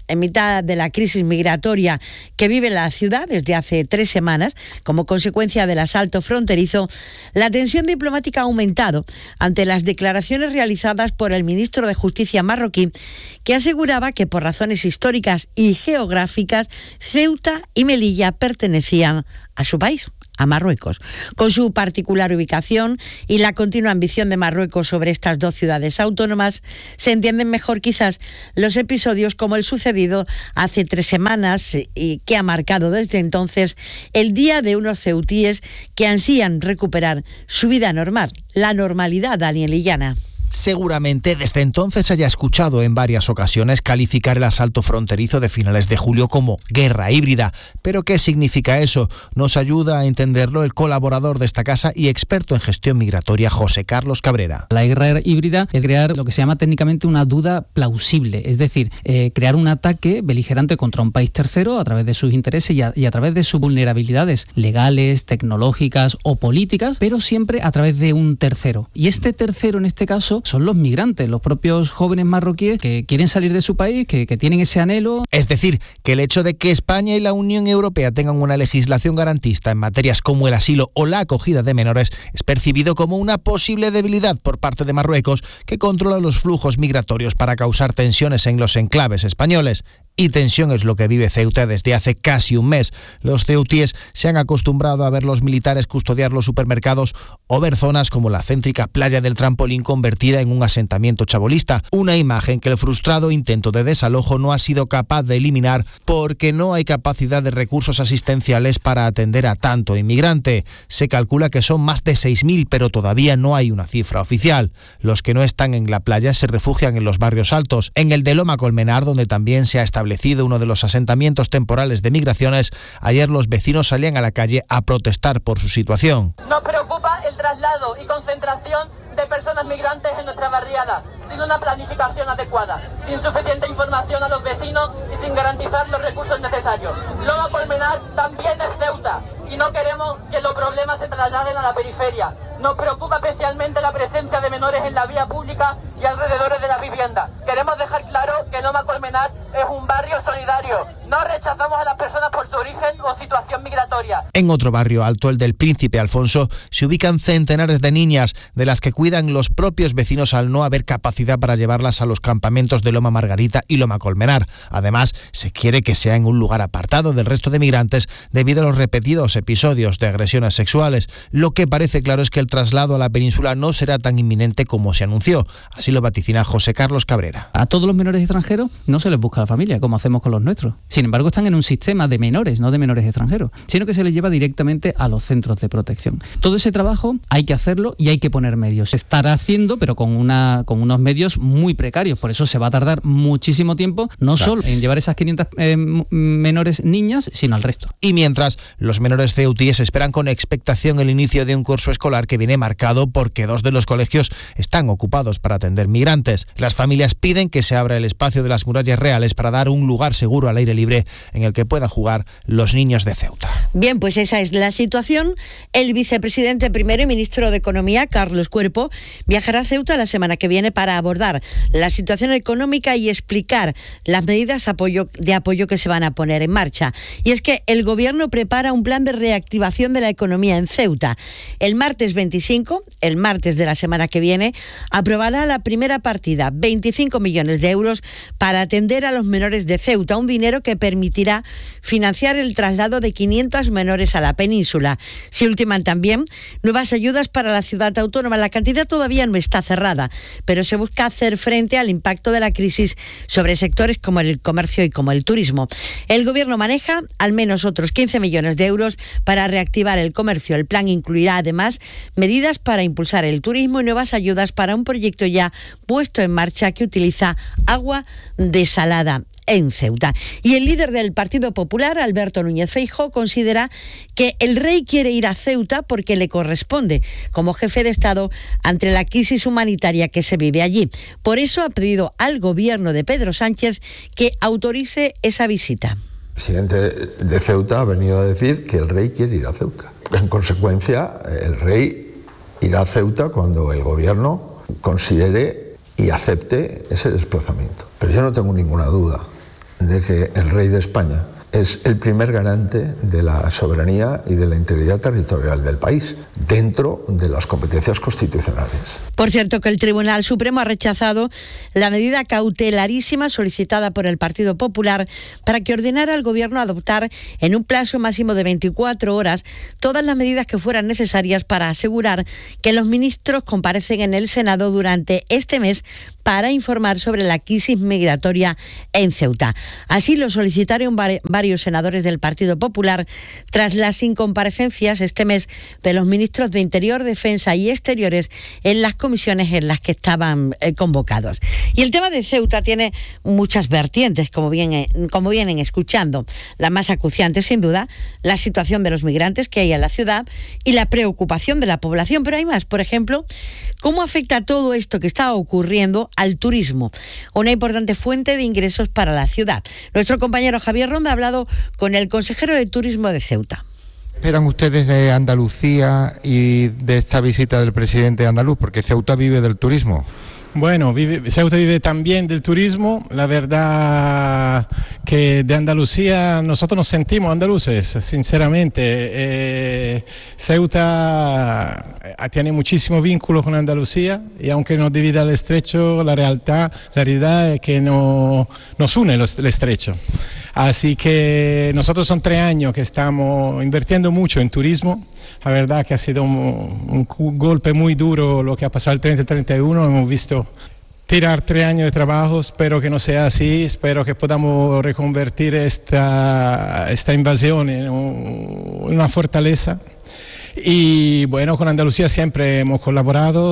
Speaker 8: En mitad de la crisis migratoria que vive la ciudad desde hace tres semanas, como consecuencia del asalto fronterizo, la tensión diplomática ha aumentado ante las declaraciones realizadas por el ministro de Justicia marroquí, que aseguraba que por razones históricas y geográficas, Ceuta y Melilla pertenecían a su país, a Marruecos. Con su particular ubicación y la continua ambición de Marruecos sobre estas dos ciudades autónomas, se entienden mejor quizás los episodios como el sucedido hace tres semanas y que ha marcado desde entonces el día de unos ceutíes que ansían recuperar su vida normal, la normalidad danielillana.
Speaker 16: Seguramente desde entonces haya escuchado en varias ocasiones calificar el asalto fronterizo de finales de julio como guerra híbrida. ¿Pero qué significa eso? Nos ayuda a entenderlo el colaborador de esta casa y experto en gestión migratoria, José Carlos Cabrera.
Speaker 9: La guerra híbrida es crear lo que se llama técnicamente una duda plausible, es decir, eh, crear un ataque beligerante contra un país tercero a través de sus intereses y a, y a través de sus vulnerabilidades legales, tecnológicas o políticas, pero siempre a través de un tercero. Y este tercero en este caso son los migrantes, los propios jóvenes marroquíes que quieren salir de su país, que, que tienen ese anhelo.
Speaker 16: Es decir, que el hecho de que España y la Unión Europea tengan una legislación garantista en materias como el asilo o la acogida de menores es percibido como una posible debilidad por parte de Marruecos, que controla los flujos migratorios para causar tensiones en los enclaves españoles. Y tensión es lo que vive Ceuta desde hace casi un mes. Los ceutíes se han acostumbrado a ver los militares custodiar los supermercados o ver zonas como la céntrica playa del Trampolín convertida en un asentamiento chabolista. Una imagen que el frustrado intento de desalojo no ha sido capaz de eliminar porque no hay capacidad de recursos asistenciales para atender a tanto inmigrante. Se calcula que son más de seis mil, pero todavía no hay una cifra oficial. Los que no están en la playa se refugian en los barrios altos. En el de Loma Colmenar, donde también se ha establecido uno de los asentamientos temporales de migraciones, ayer los vecinos salían a la calle a protestar por su situación.
Speaker 17: Nos preocupa el traslado y concentración de personas migrantes en nuestra barriada, sin una planificación adecuada, sin suficiente información a los vecinos y sin garantizar los recursos necesarios. Loma Colmenar también es Ceuta y no queremos que los problemas se trasladen a la periferia. Nos preocupa especialmente la presencia de menores en la vía pública y alrededores de las viviendas. Queremos dejar claro que Loma Colmenar es un barrio solidario. No rechazamos a las personas por su origen o situación migratoria.
Speaker 16: En otro barrio alto, el del Príncipe Alfonso, se ubican centenares de niñas, de las que cuidan los propios vecinos al no haber capacidad para llevarlas a los campamentos de Loma Margarita y Loma Colmenar. Además, se quiere que sea en un lugar apartado del resto de migrantes debido a los repetidos episodios de agresiones sexuales. Lo que parece claro es que el traslado a la península no será tan inminente como se anunció. Así lo vaticina José Carlos Cabrera.
Speaker 9: A todos los menores extranjeros no se les busca la familia, como hacemos con los nuestros. Sin embargo, están en un sistema de menores, no de menores extranjeros, sino que se les lleva directamente a los centros de protección. Todo ese trabajo hay que hacerlo y hay que poner medios. Se estará haciendo, pero con, una, con unos medios muy precarios. Por eso se va a tardar muchísimo tiempo, no claro. solo en llevar esas quinientas eh, menores niñas, sino al resto.
Speaker 16: Y mientras, los menores ceutíes esperan con expectación el inicio de un curso escolar que viene marcado porque dos de los colegios están ocupados para atender migrantes. Las familias piden que se abra el espacio de las murallas reales para dar un lugar seguro al aire libre en el que puedan jugar los niños de Ceuta.
Speaker 8: Bien, pues esa es la situación. El vicepresidente primero y ministro de Economía, Carlos Cuerpo, viajará a Ceuta la semana que viene para abordar la situación económica y explicar las medidas apoyo, de apoyo que se van a poner en marcha. Y es que el gobierno prepara un plan de reactivación de la economía en Ceuta. El martes veinticinco, el martes de la semana que viene, aprobará la primera partida, veinticinco millones de euros, para atender a los menores de Ceuta, un dinero que permitirá financiar el traslado de quinientos menores a la península. Se ultiman también nuevas ayudas para la ciudad autónoma. La cantidad todavía no está cerrada, pero se busca hacer frente al impacto de la crisis sobre sectores como el comercio y como el turismo. El gobierno maneja al menos otros quince millones de euros para reactivar el comercio. El plan incluirá además medidas para impulsar el turismo y nuevas ayudas para un proyecto ya puesto en marcha que utiliza agua desalada en Ceuta. Y el líder del Partido Popular, Alberto Núñez Feijóo, considera que el rey quiere ir a Ceuta porque le corresponde como jefe de Estado ante la crisis humanitaria que se vive allí. Por eso ha pedido al gobierno de Pedro Sánchez que autorice esa visita.
Speaker 10: El presidente de Ceuta ha venido a decir que el rey quiere ir a Ceuta. En consecuencia, el rey irá a Ceuta cuando el gobierno considere y acepte ese desplazamiento. Pero yo no tengo ninguna duda de que el rey de España es el primer garante de la soberanía y de la integridad territorial del país, dentro de las competencias constitucionales.
Speaker 8: Por cierto, que el Tribunal Supremo ha rechazado la medida cautelarísima solicitada por el Partido Popular para que ordenara al Gobierno adoptar en un plazo máximo de veinticuatro horas todas las medidas que fueran necesarias para asegurar que los ministros comparecen en el Senado durante este mes para informar sobre la crisis migratoria en Ceuta. Así lo solicitaron varios senadores del Partido Popular tras las incomparecencias este mes de los ministros de Interior, Defensa y Exteriores en las comisiones en las que estaban eh, convocados. Y el tema de Ceuta tiene muchas vertientes, como, bien, como vienen escuchando. La más acuciante, sin duda, la situación de los migrantes que hay en la ciudad y la preocupación de la población. Pero hay más, por ejemplo, ¿cómo afecta todo esto que está ocurriendo al turismo? Una importante fuente de ingresos para la ciudad. Nuestro compañero Javier Ronda ha hablado con el consejero de Turismo de Ceuta.
Speaker 18: ¿Qué esperan ustedes de Andalucía y de esta visita del presidente andaluz? Porque Ceuta vive del turismo.
Speaker 19: Bueno, vive, Ceuta vive también del turismo. La verdad que de Andalucía nosotros nos sentimos andaluces, sinceramente. Eh, Ceuta tiene muchísimos vínculos con Andalucía y aunque nos divida el estrecho, la realidad, la realidad es que no, nos une los, el estrecho. Así que nosotros son tres años que estamos invirtiendo mucho en turismo. La verdad que ha sido un, un golpe muy duro lo que ha pasado el treinta y treinta y uno. Hemos visto tirar tres años de trabajo. Espero que no sea así. Espero que podamos reconvertir esta, esta invasión en, un, en una fortaleza. Y bueno, con Andalucía siempre hemos colaborado,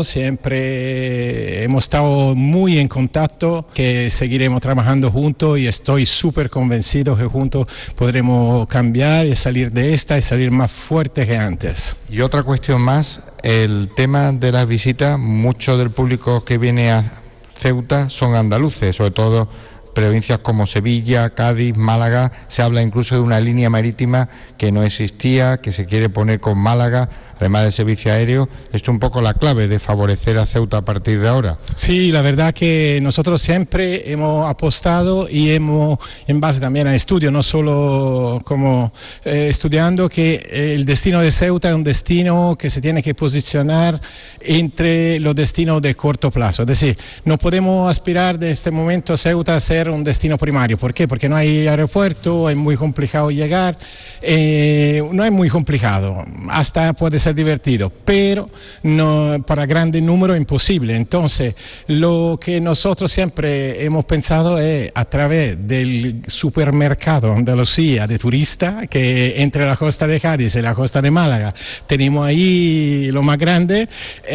Speaker 19: siempre hemos estado muy en contacto, que seguiremos trabajando juntos y estoy súper convencido que juntos podremos cambiar y salir de esta y salir más fuertes que antes.
Speaker 18: Y otra cuestión más, el tema de las visitas, mucho del público que viene a Ceuta son andaluces, sobre todo provincias como Sevilla, Cádiz, Málaga. Se habla incluso de una línea marítima que no existía, que se quiere poner con Málaga, además del servicio aéreo. Esto es un poco la clave de favorecer a Ceuta a partir de ahora.
Speaker 19: Sí, la verdad que nosotros siempre hemos apostado y hemos, en base también a estudios, no solo como eh, estudiando, que el destino de Ceuta es un destino que se tiene que posicionar entre los destinos de corto plazo. Es decir, no podemos aspirar de este momento a Ceuta a ser un destino primario. ¿Por qué? Porque no hay aeropuerto, es muy complicado llegar, eh, no es muy complicado, hasta puede ser divertido, pero no, para grandes números imposible. Entonces, lo que nosotros siempre hemos pensado es a través del supermercado Andalucía de turista, que entre la costa de Cádiz y la costa de Málaga tenemos ahí lo más grande,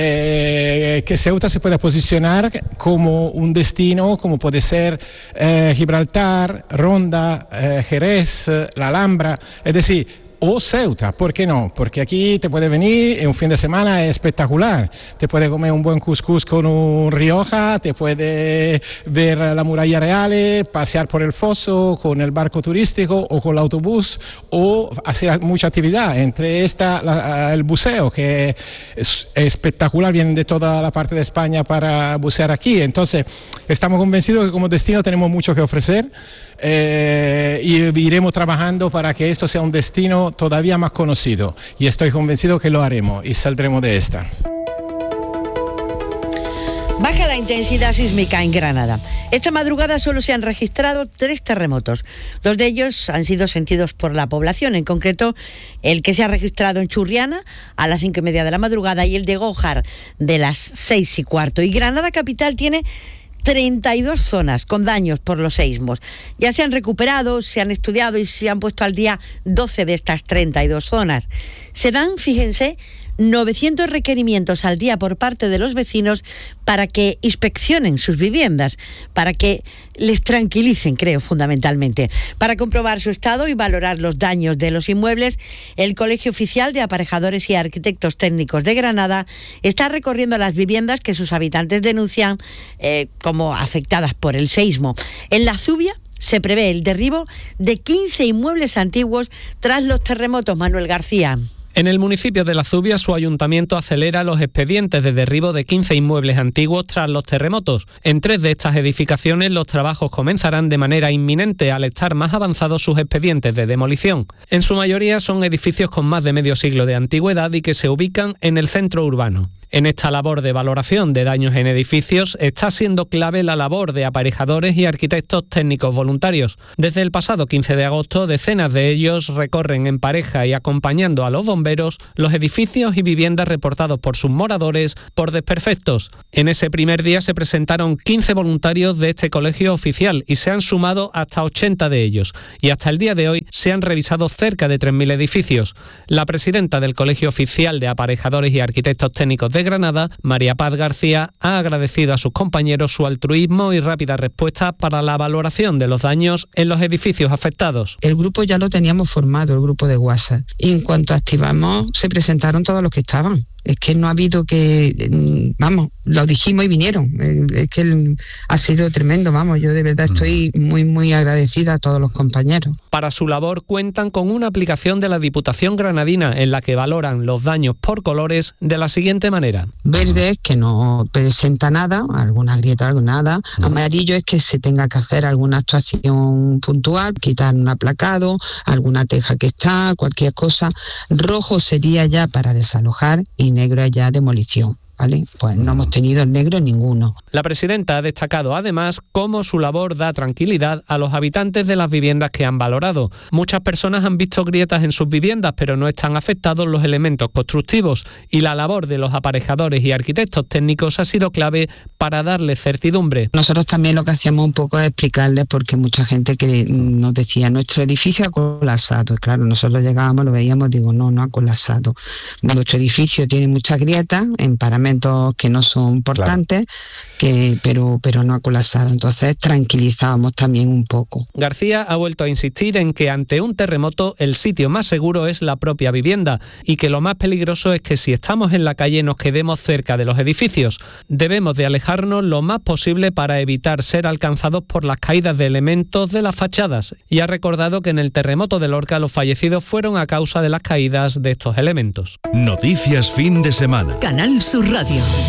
Speaker 19: eh, que Ceuta se pueda posicionar como un destino, como puede ser Eh, Gibraltar, Ronda, eh, Jerez, la Alhambra, es decir, o Ceuta, ¿por qué no? Porque aquí te puede venir en un fin de semana espectacular, te puede comer un buen couscous con un Rioja, te puede ver la muralla real, pasear por el foso con el barco turístico o con el autobús, o hacer mucha actividad, entre esta la, el buceo, que es espectacular, vienen de toda la parte de España para bucear aquí. Entonces estamos convencidos que como destino tenemos mucho que ofrecer. Eh, y iremos trabajando para que esto sea un destino todavía más conocido y estoy convencido que lo haremos y saldremos de esta.
Speaker 8: Baja la intensidad sísmica en Granada. Esta madrugada solo se han registrado tres terremotos. Dos de ellos han sido sentidos por la población, en concreto el que se ha registrado en Churriana a las cinco y media de la madrugada y el de Gójar de las seis y cuarto. Y Granada capital tiene treinta y dos zonas con daños por los seísmos. Ya se han recuperado, se han estudiado y se han puesto al día doce de estas treinta y dos zonas. Se dan, fíjense, novecientos requerimientos al día por parte de los vecinos para que inspeccionen sus viviendas, para que les tranquilicen, creo, fundamentalmente. Para comprobar su estado y valorar los daños de los inmuebles, el Colegio Oficial de Aparejadores y Arquitectos Técnicos de Granada está recorriendo las viviendas que sus habitantes denuncian eh, como afectadas por el seísmo. En La Zubia se prevé el derribo de quince inmuebles antiguos tras los terremotos. Manuel García.
Speaker 20: En el municipio de La Zubia, su ayuntamiento acelera los expedientes de derribo de quince inmuebles antiguos tras los terremotos. En tres de estas edificaciones los trabajos comenzarán de manera inminente al estar más avanzados sus expedientes de demolición. En su mayoría son edificios con más de medio siglo de antigüedad y que se ubican en el centro urbano. En esta labor de valoración de daños en edificios está siendo clave la labor de aparejadores y arquitectos técnicos voluntarios. Desde el pasado quince de agosto, decenas de ellos recorren en pareja y acompañando a los bomberos los edificios y viviendas reportados por sus moradores por desperfectos. En ese primer día se presentaron quince voluntarios de este colegio oficial y se han sumado hasta ochenta de ellos. Y hasta el día de hoy se han revisado cerca de tres mil edificios. La presidenta del Colegio Oficial de Aparejadores y Arquitectos Técnicos de Granada, María Paz García, ha agradecido a sus compañeros su altruismo y rápida respuesta para la valoración de los daños en los edificios afectados.
Speaker 11: El grupo ya lo teníamos formado, el grupo de WhatsApp, y en cuanto activamos se presentaron todos los que estaban. Es que no ha habido que, vamos, lo dijimos y vinieron. Es que ha sido tremendo, vamos, yo de verdad estoy muy, muy agradecida a todos los compañeros.
Speaker 20: Para su labor cuentan con una aplicación de la Diputación Granadina en la que valoran los daños por colores de la siguiente manera.
Speaker 11: Verde es que no presenta nada, alguna grieta, algo nada. Amarillo es que se tenga que hacer alguna actuación puntual, quitar un aplacado, alguna teja que está, cualquier cosa. Rojo sería ya para desalojar y negro es ya demolición. ¿Vale? Pues no hemos tenido el negro ninguno.
Speaker 20: La presidenta ha destacado además cómo su labor da tranquilidad a los habitantes de las viviendas que han valorado. Muchas personas han visto grietas en sus viviendas, pero no están afectados los elementos constructivos y la labor de los aparejadores y arquitectos técnicos ha sido clave para darles certidumbre.
Speaker 11: Nosotros también lo que hacíamos un poco es explicarles, porque mucha gente que nos decía nuestro edificio ha colapsado. Claro, nosotros llegábamos, lo veíamos, digo, no, no ha colapsado. Nuestro edificio tiene muchas grietas en paramentos que no son importantes, claro, que, pero, pero no ha colapsado. Entonces tranquilizábamos también un poco.
Speaker 20: García ha vuelto a insistir en que ante un terremoto el sitio más seguro es la propia vivienda y que lo más peligroso es que si estamos en la calle nos quedemos cerca de los edificios. Debemos de alejarnos lo más posible para evitar ser alcanzados por las caídas de elementos de las fachadas, y ha recordado que en el terremoto de Lorca los fallecidos fueron a causa de las caídas de estos elementos.
Speaker 7: Noticias fin de semana.
Speaker 6: Canal Sur Radio.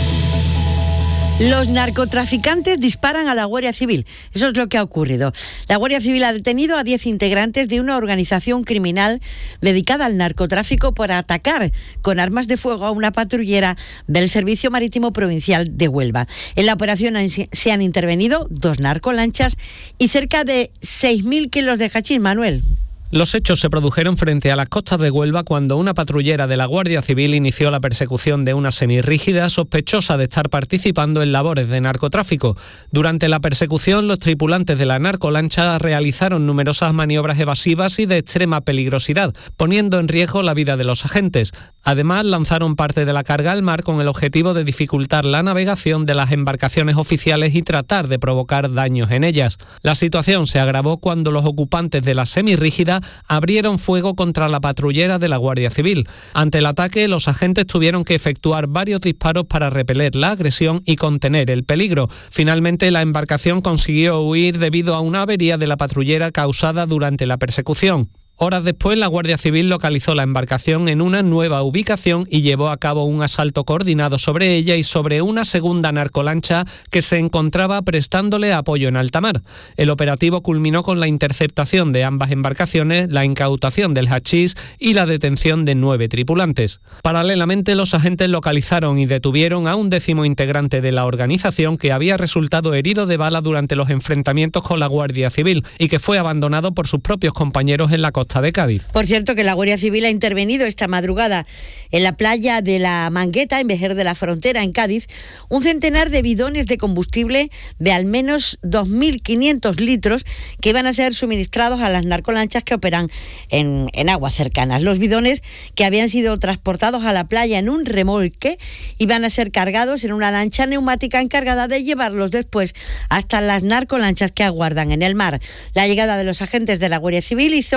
Speaker 8: Los narcotraficantes disparan a la Guardia Civil. Eso es lo que ha ocurrido. La Guardia Civil ha detenido a diez integrantes de una organización criminal dedicada al narcotráfico por atacar con armas de fuego a una patrullera del Servicio Marítimo Provincial de Huelva. En la operación se han intervenido dos narcolanchas y cerca de seis mil kilos de hachís, Manuel.
Speaker 20: Los hechos se produjeron frente a las costas de Huelva cuando una patrullera de la Guardia Civil inició la persecución de una semirrígida sospechosa de estar participando en labores de narcotráfico. Durante la persecución, los tripulantes de la narcolancha realizaron numerosas maniobras evasivas y de extrema peligrosidad, poniendo en riesgo la vida de los agentes. Además, lanzaron parte de la carga al mar con el objetivo de dificultar la navegación de las embarcaciones oficiales y tratar de provocar daños en ellas. La situación se agravó cuando los ocupantes de la semirrígida abrieron fuego contra la patrullera de la Guardia Civil. Ante el ataque, los agentes tuvieron que efectuar varios disparos para repeler la agresión y contener el peligro. Finalmente, la embarcación consiguió huir debido a una avería de la patrullera causada durante la persecución. Horas después, la Guardia Civil localizó la embarcación en una nueva ubicación y llevó a cabo un asalto coordinado sobre ella y sobre una segunda narcolancha que se encontraba prestándole apoyo en alta mar. El operativo culminó con la interceptación de ambas embarcaciones, la incautación del hachís y la detención de nueve tripulantes. Paralelamente, los agentes localizaron y detuvieron a un décimo integrante de la organización que había resultado herido de bala durante los enfrentamientos con la Guardia Civil y que fue abandonado por sus propios compañeros en la costa de Cádiz.
Speaker 8: Por cierto, que la Guardia Civil ha intervenido esta madrugada en la playa de la Mangueta, en Vejer de la Frontera, en Cádiz, un centenar de bidones de combustible de al menos dos mil quinientos litros que iban a ser suministrados a las narcolanchas que operan en, en aguas cercanas. Los bidones, que habían sido transportados a la playa en un remolque, iban a ser cargados en una lancha neumática encargada de llevarlos después hasta las narcolanchas que aguardan en el mar. La llegada de los agentes de la Guardia Civil hizo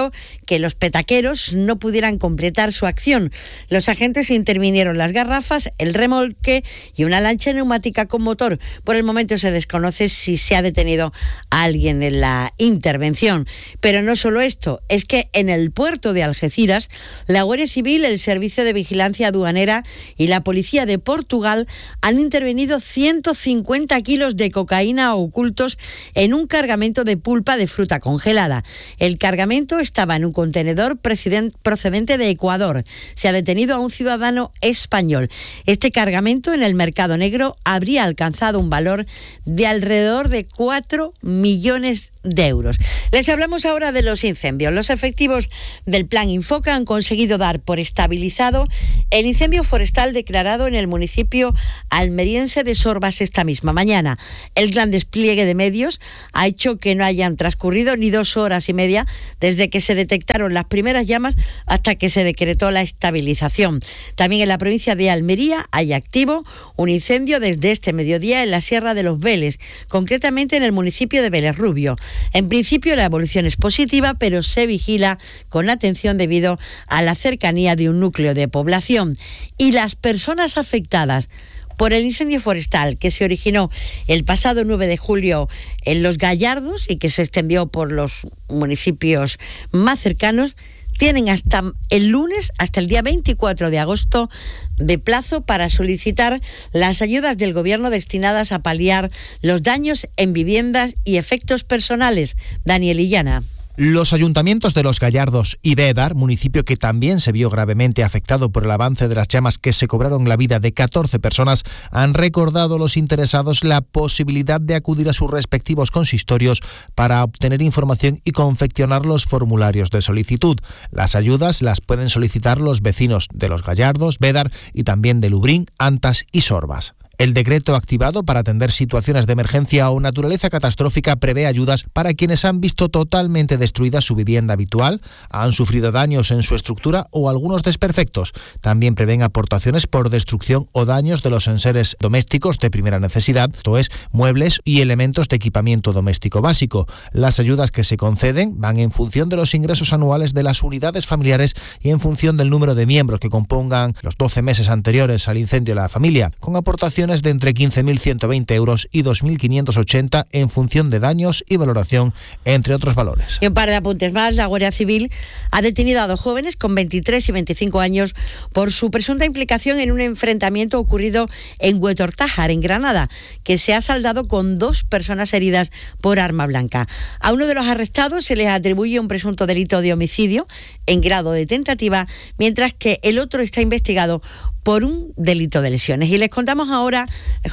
Speaker 8: que los petaqueros no pudieran completar su acción. Los agentes intervinieron las garrafas, el remolque y una lancha neumática con motor. Por el momento se desconoce si se ha detenido a alguien en la intervención. Pero no solo esto, es que en el puerto de Algeciras, la Guardia Civil, el Servicio de Vigilancia Aduanera y la Policía de Portugal han intervenido ciento cincuenta kilos de cocaína ocultos en un cargamento de pulpa de fruta congelada. El cargamento estaba en un contenedor procedente de Ecuador. Se ha detenido a un ciudadano español. Este cargamento en el mercado negro habría alcanzado un valor de alrededor de cuatro millones de euros. Les hablamos ahora de los incendios. Los efectivos del Plan Infoca han conseguido dar por estabilizado el incendio forestal declarado en el municipio almeriense de Sorbas esta misma mañana. El gran despliegue de medios ha hecho que no hayan transcurrido ni dos horas y media desde que se detectaron las primeras llamas hasta que se decretó la estabilización. También en la provincia de Almería hay activo un incendio desde este mediodía en la Sierra de los Vélez, concretamente en el municipio de Vélez Rubio. En principio la evolución es positiva, pero se vigila con atención debido a la cercanía de un núcleo de población. Y las personas afectadas por el incendio forestal que se originó el pasado nueve de julio en Los Gallardos y que se extendió por los municipios más cercanos, tienen hasta el lunes, hasta el día veinticuatro de agosto, de plazo para solicitar las ayudas del Gobierno destinadas a paliar los daños en viviendas y efectos personales. Daniel Illana.
Speaker 16: Los ayuntamientos de Los Gallardos y Bédar, municipio que también se vio gravemente afectado por el avance de las llamas que se cobraron la vida de catorce personas, han recordado a los interesados la posibilidad de acudir a sus respectivos consistorios para obtener información y confeccionar los formularios de solicitud. Las ayudas las pueden solicitar los vecinos de Los Gallardos, Bédar y también de Lubrín, Antas y Sorbas. El decreto activado para atender situaciones de emergencia o naturaleza catastrófica prevé ayudas para quienes han visto totalmente destruida su vivienda habitual, han sufrido daños en su estructura o algunos desperfectos. También prevén aportaciones por destrucción o daños de los enseres domésticos de primera necesidad, esto es, muebles y elementos de equipamiento doméstico básico. Las ayudas que se conceden van en función de los ingresos anuales de las unidades familiares y en función del número de miembros que compongan los doce meses anteriores al incendio de la familia, con aportaciones de entre quince mil ciento veinte euros y dos mil quinientos ochenta en función de daños y valoración, entre otros valores.
Speaker 8: Y un par de apuntes más. La Guardia Civil ha detenido a dos jóvenes con veintitrés y veinticinco años por su presunta implicación en un enfrentamiento ocurrido en Huetortájar, en Granada, que se ha saldado con dos personas heridas por arma blanca. A uno de los arrestados se les atribuye un presunto delito de homicidio en grado de tentativa, mientras que el otro está investigado por un delito de lesiones. Y les contamos ahora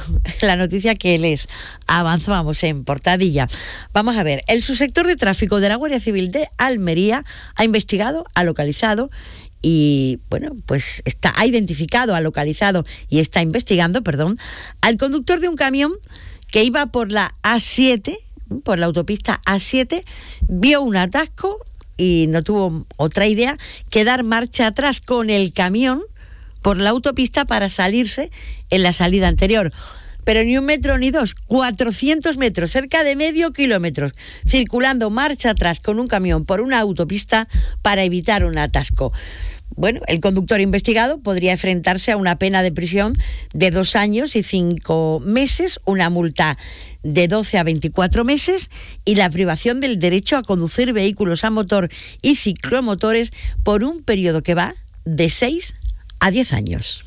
Speaker 8: la noticia que les avanzamos en portadilla. Vamos a ver, el subsector de tráfico de la Guardia Civil de Almería ha investigado, ha localizado y, bueno, pues está, ha identificado, ha localizado y está investigando, perdón, al conductor de un camión que iba por la A siete, por la autopista A siete, vio un atasco y no tuvo otra idea que dar marcha atrás con el camión por la autopista para salirse en la salida anterior. Pero ni un metro ni dos, cuatrocientos metros, cerca de medio kilómetro, circulando marcha atrás con un camión por una autopista para evitar un atasco. Bueno, el conductor investigado podría enfrentarse a una pena de prisión de dos años y cinco meses, una multa de doce a veinticuatro meses y la privación del derecho a conducir vehículos a motor y ciclomotores por un periodo que va de seis a diez años.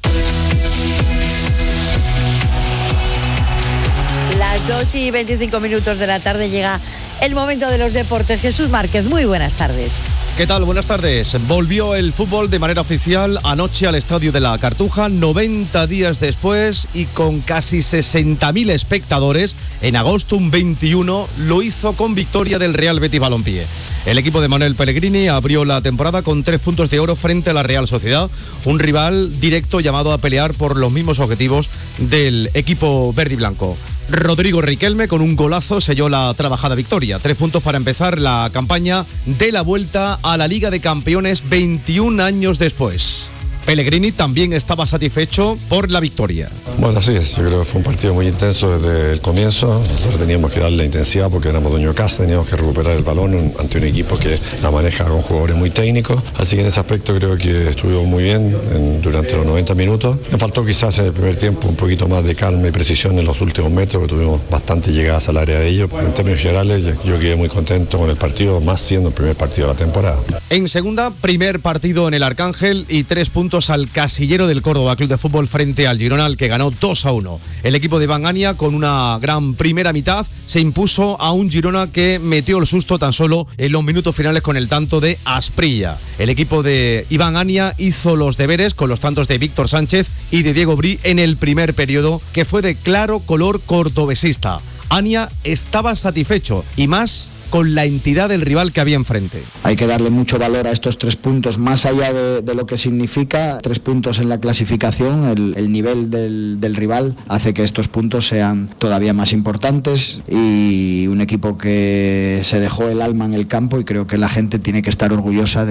Speaker 8: Las dos y veinticinco minutos de la tarde llega el momento de los deportes. Jesús Márquez, muy buenas tardes.
Speaker 21: ¿Qué tal? Buenas tardes. Volvió el fútbol de manera oficial anoche al Estadio de la Cartuja, noventa días después y con casi sesenta mil espectadores. En agosto, un veintiuno, lo hizo con victoria del Real Betis Balompié. El equipo de Manuel Pellegrini abrió la temporada con tres puntos de oro frente a la Real Sociedad, un rival directo llamado a pelear por los mismos objetivos del equipo verde y blanco. Rodrigo Riquelme con un golazo selló la trabajada victoria. Tres puntos para empezar la campaña de la vuelta a la Liga de Campeones veintiún años después. Pellegrini también estaba satisfecho por la victoria.
Speaker 4: Bueno, así es, yo creo que fue un partido muy intenso desde el comienzo. Nosotros teníamos que darle intensidad porque éramos dueños de casa, teníamos que recuperar el balón ante un equipo que la maneja con jugadores muy técnicos, así que en ese aspecto creo que estuvimos muy bien en, durante los noventa minutos. Me faltó quizás en el primer tiempo un poquito más de calma y precisión en los últimos metros, que tuvimos bastante llegadas al área de ellos. En términos generales yo, yo quedé muy contento con el partido, más siendo el primer partido de la temporada.
Speaker 21: En segunda, primer partido en el Arcángel y tres puntos al casillero del Córdoba Club de Fútbol frente al Girona, al que ganó dos a uno. El equipo de Iván Ania, con una gran primera mitad, se impuso a un Girona que metió el susto tan solo en los minutos finales con el tanto de Asprilla. El equipo de Iván Ania hizo los deberes con los tantos de Víctor Sánchez y de Diego Brí en el primer periodo, que fue de claro color cordobesista. Ania estaba satisfecho y más con la entidad del rival que había enfrente.
Speaker 22: Hay que darle mucho valor a estos tres puntos, más allá de, de lo que significa tres puntos en la clasificación. El, el nivel del, del rival hace que estos puntos sean todavía más importantes, y un equipo que se dejó el alma en el campo, y creo que la gente tiene que estar orgullosa de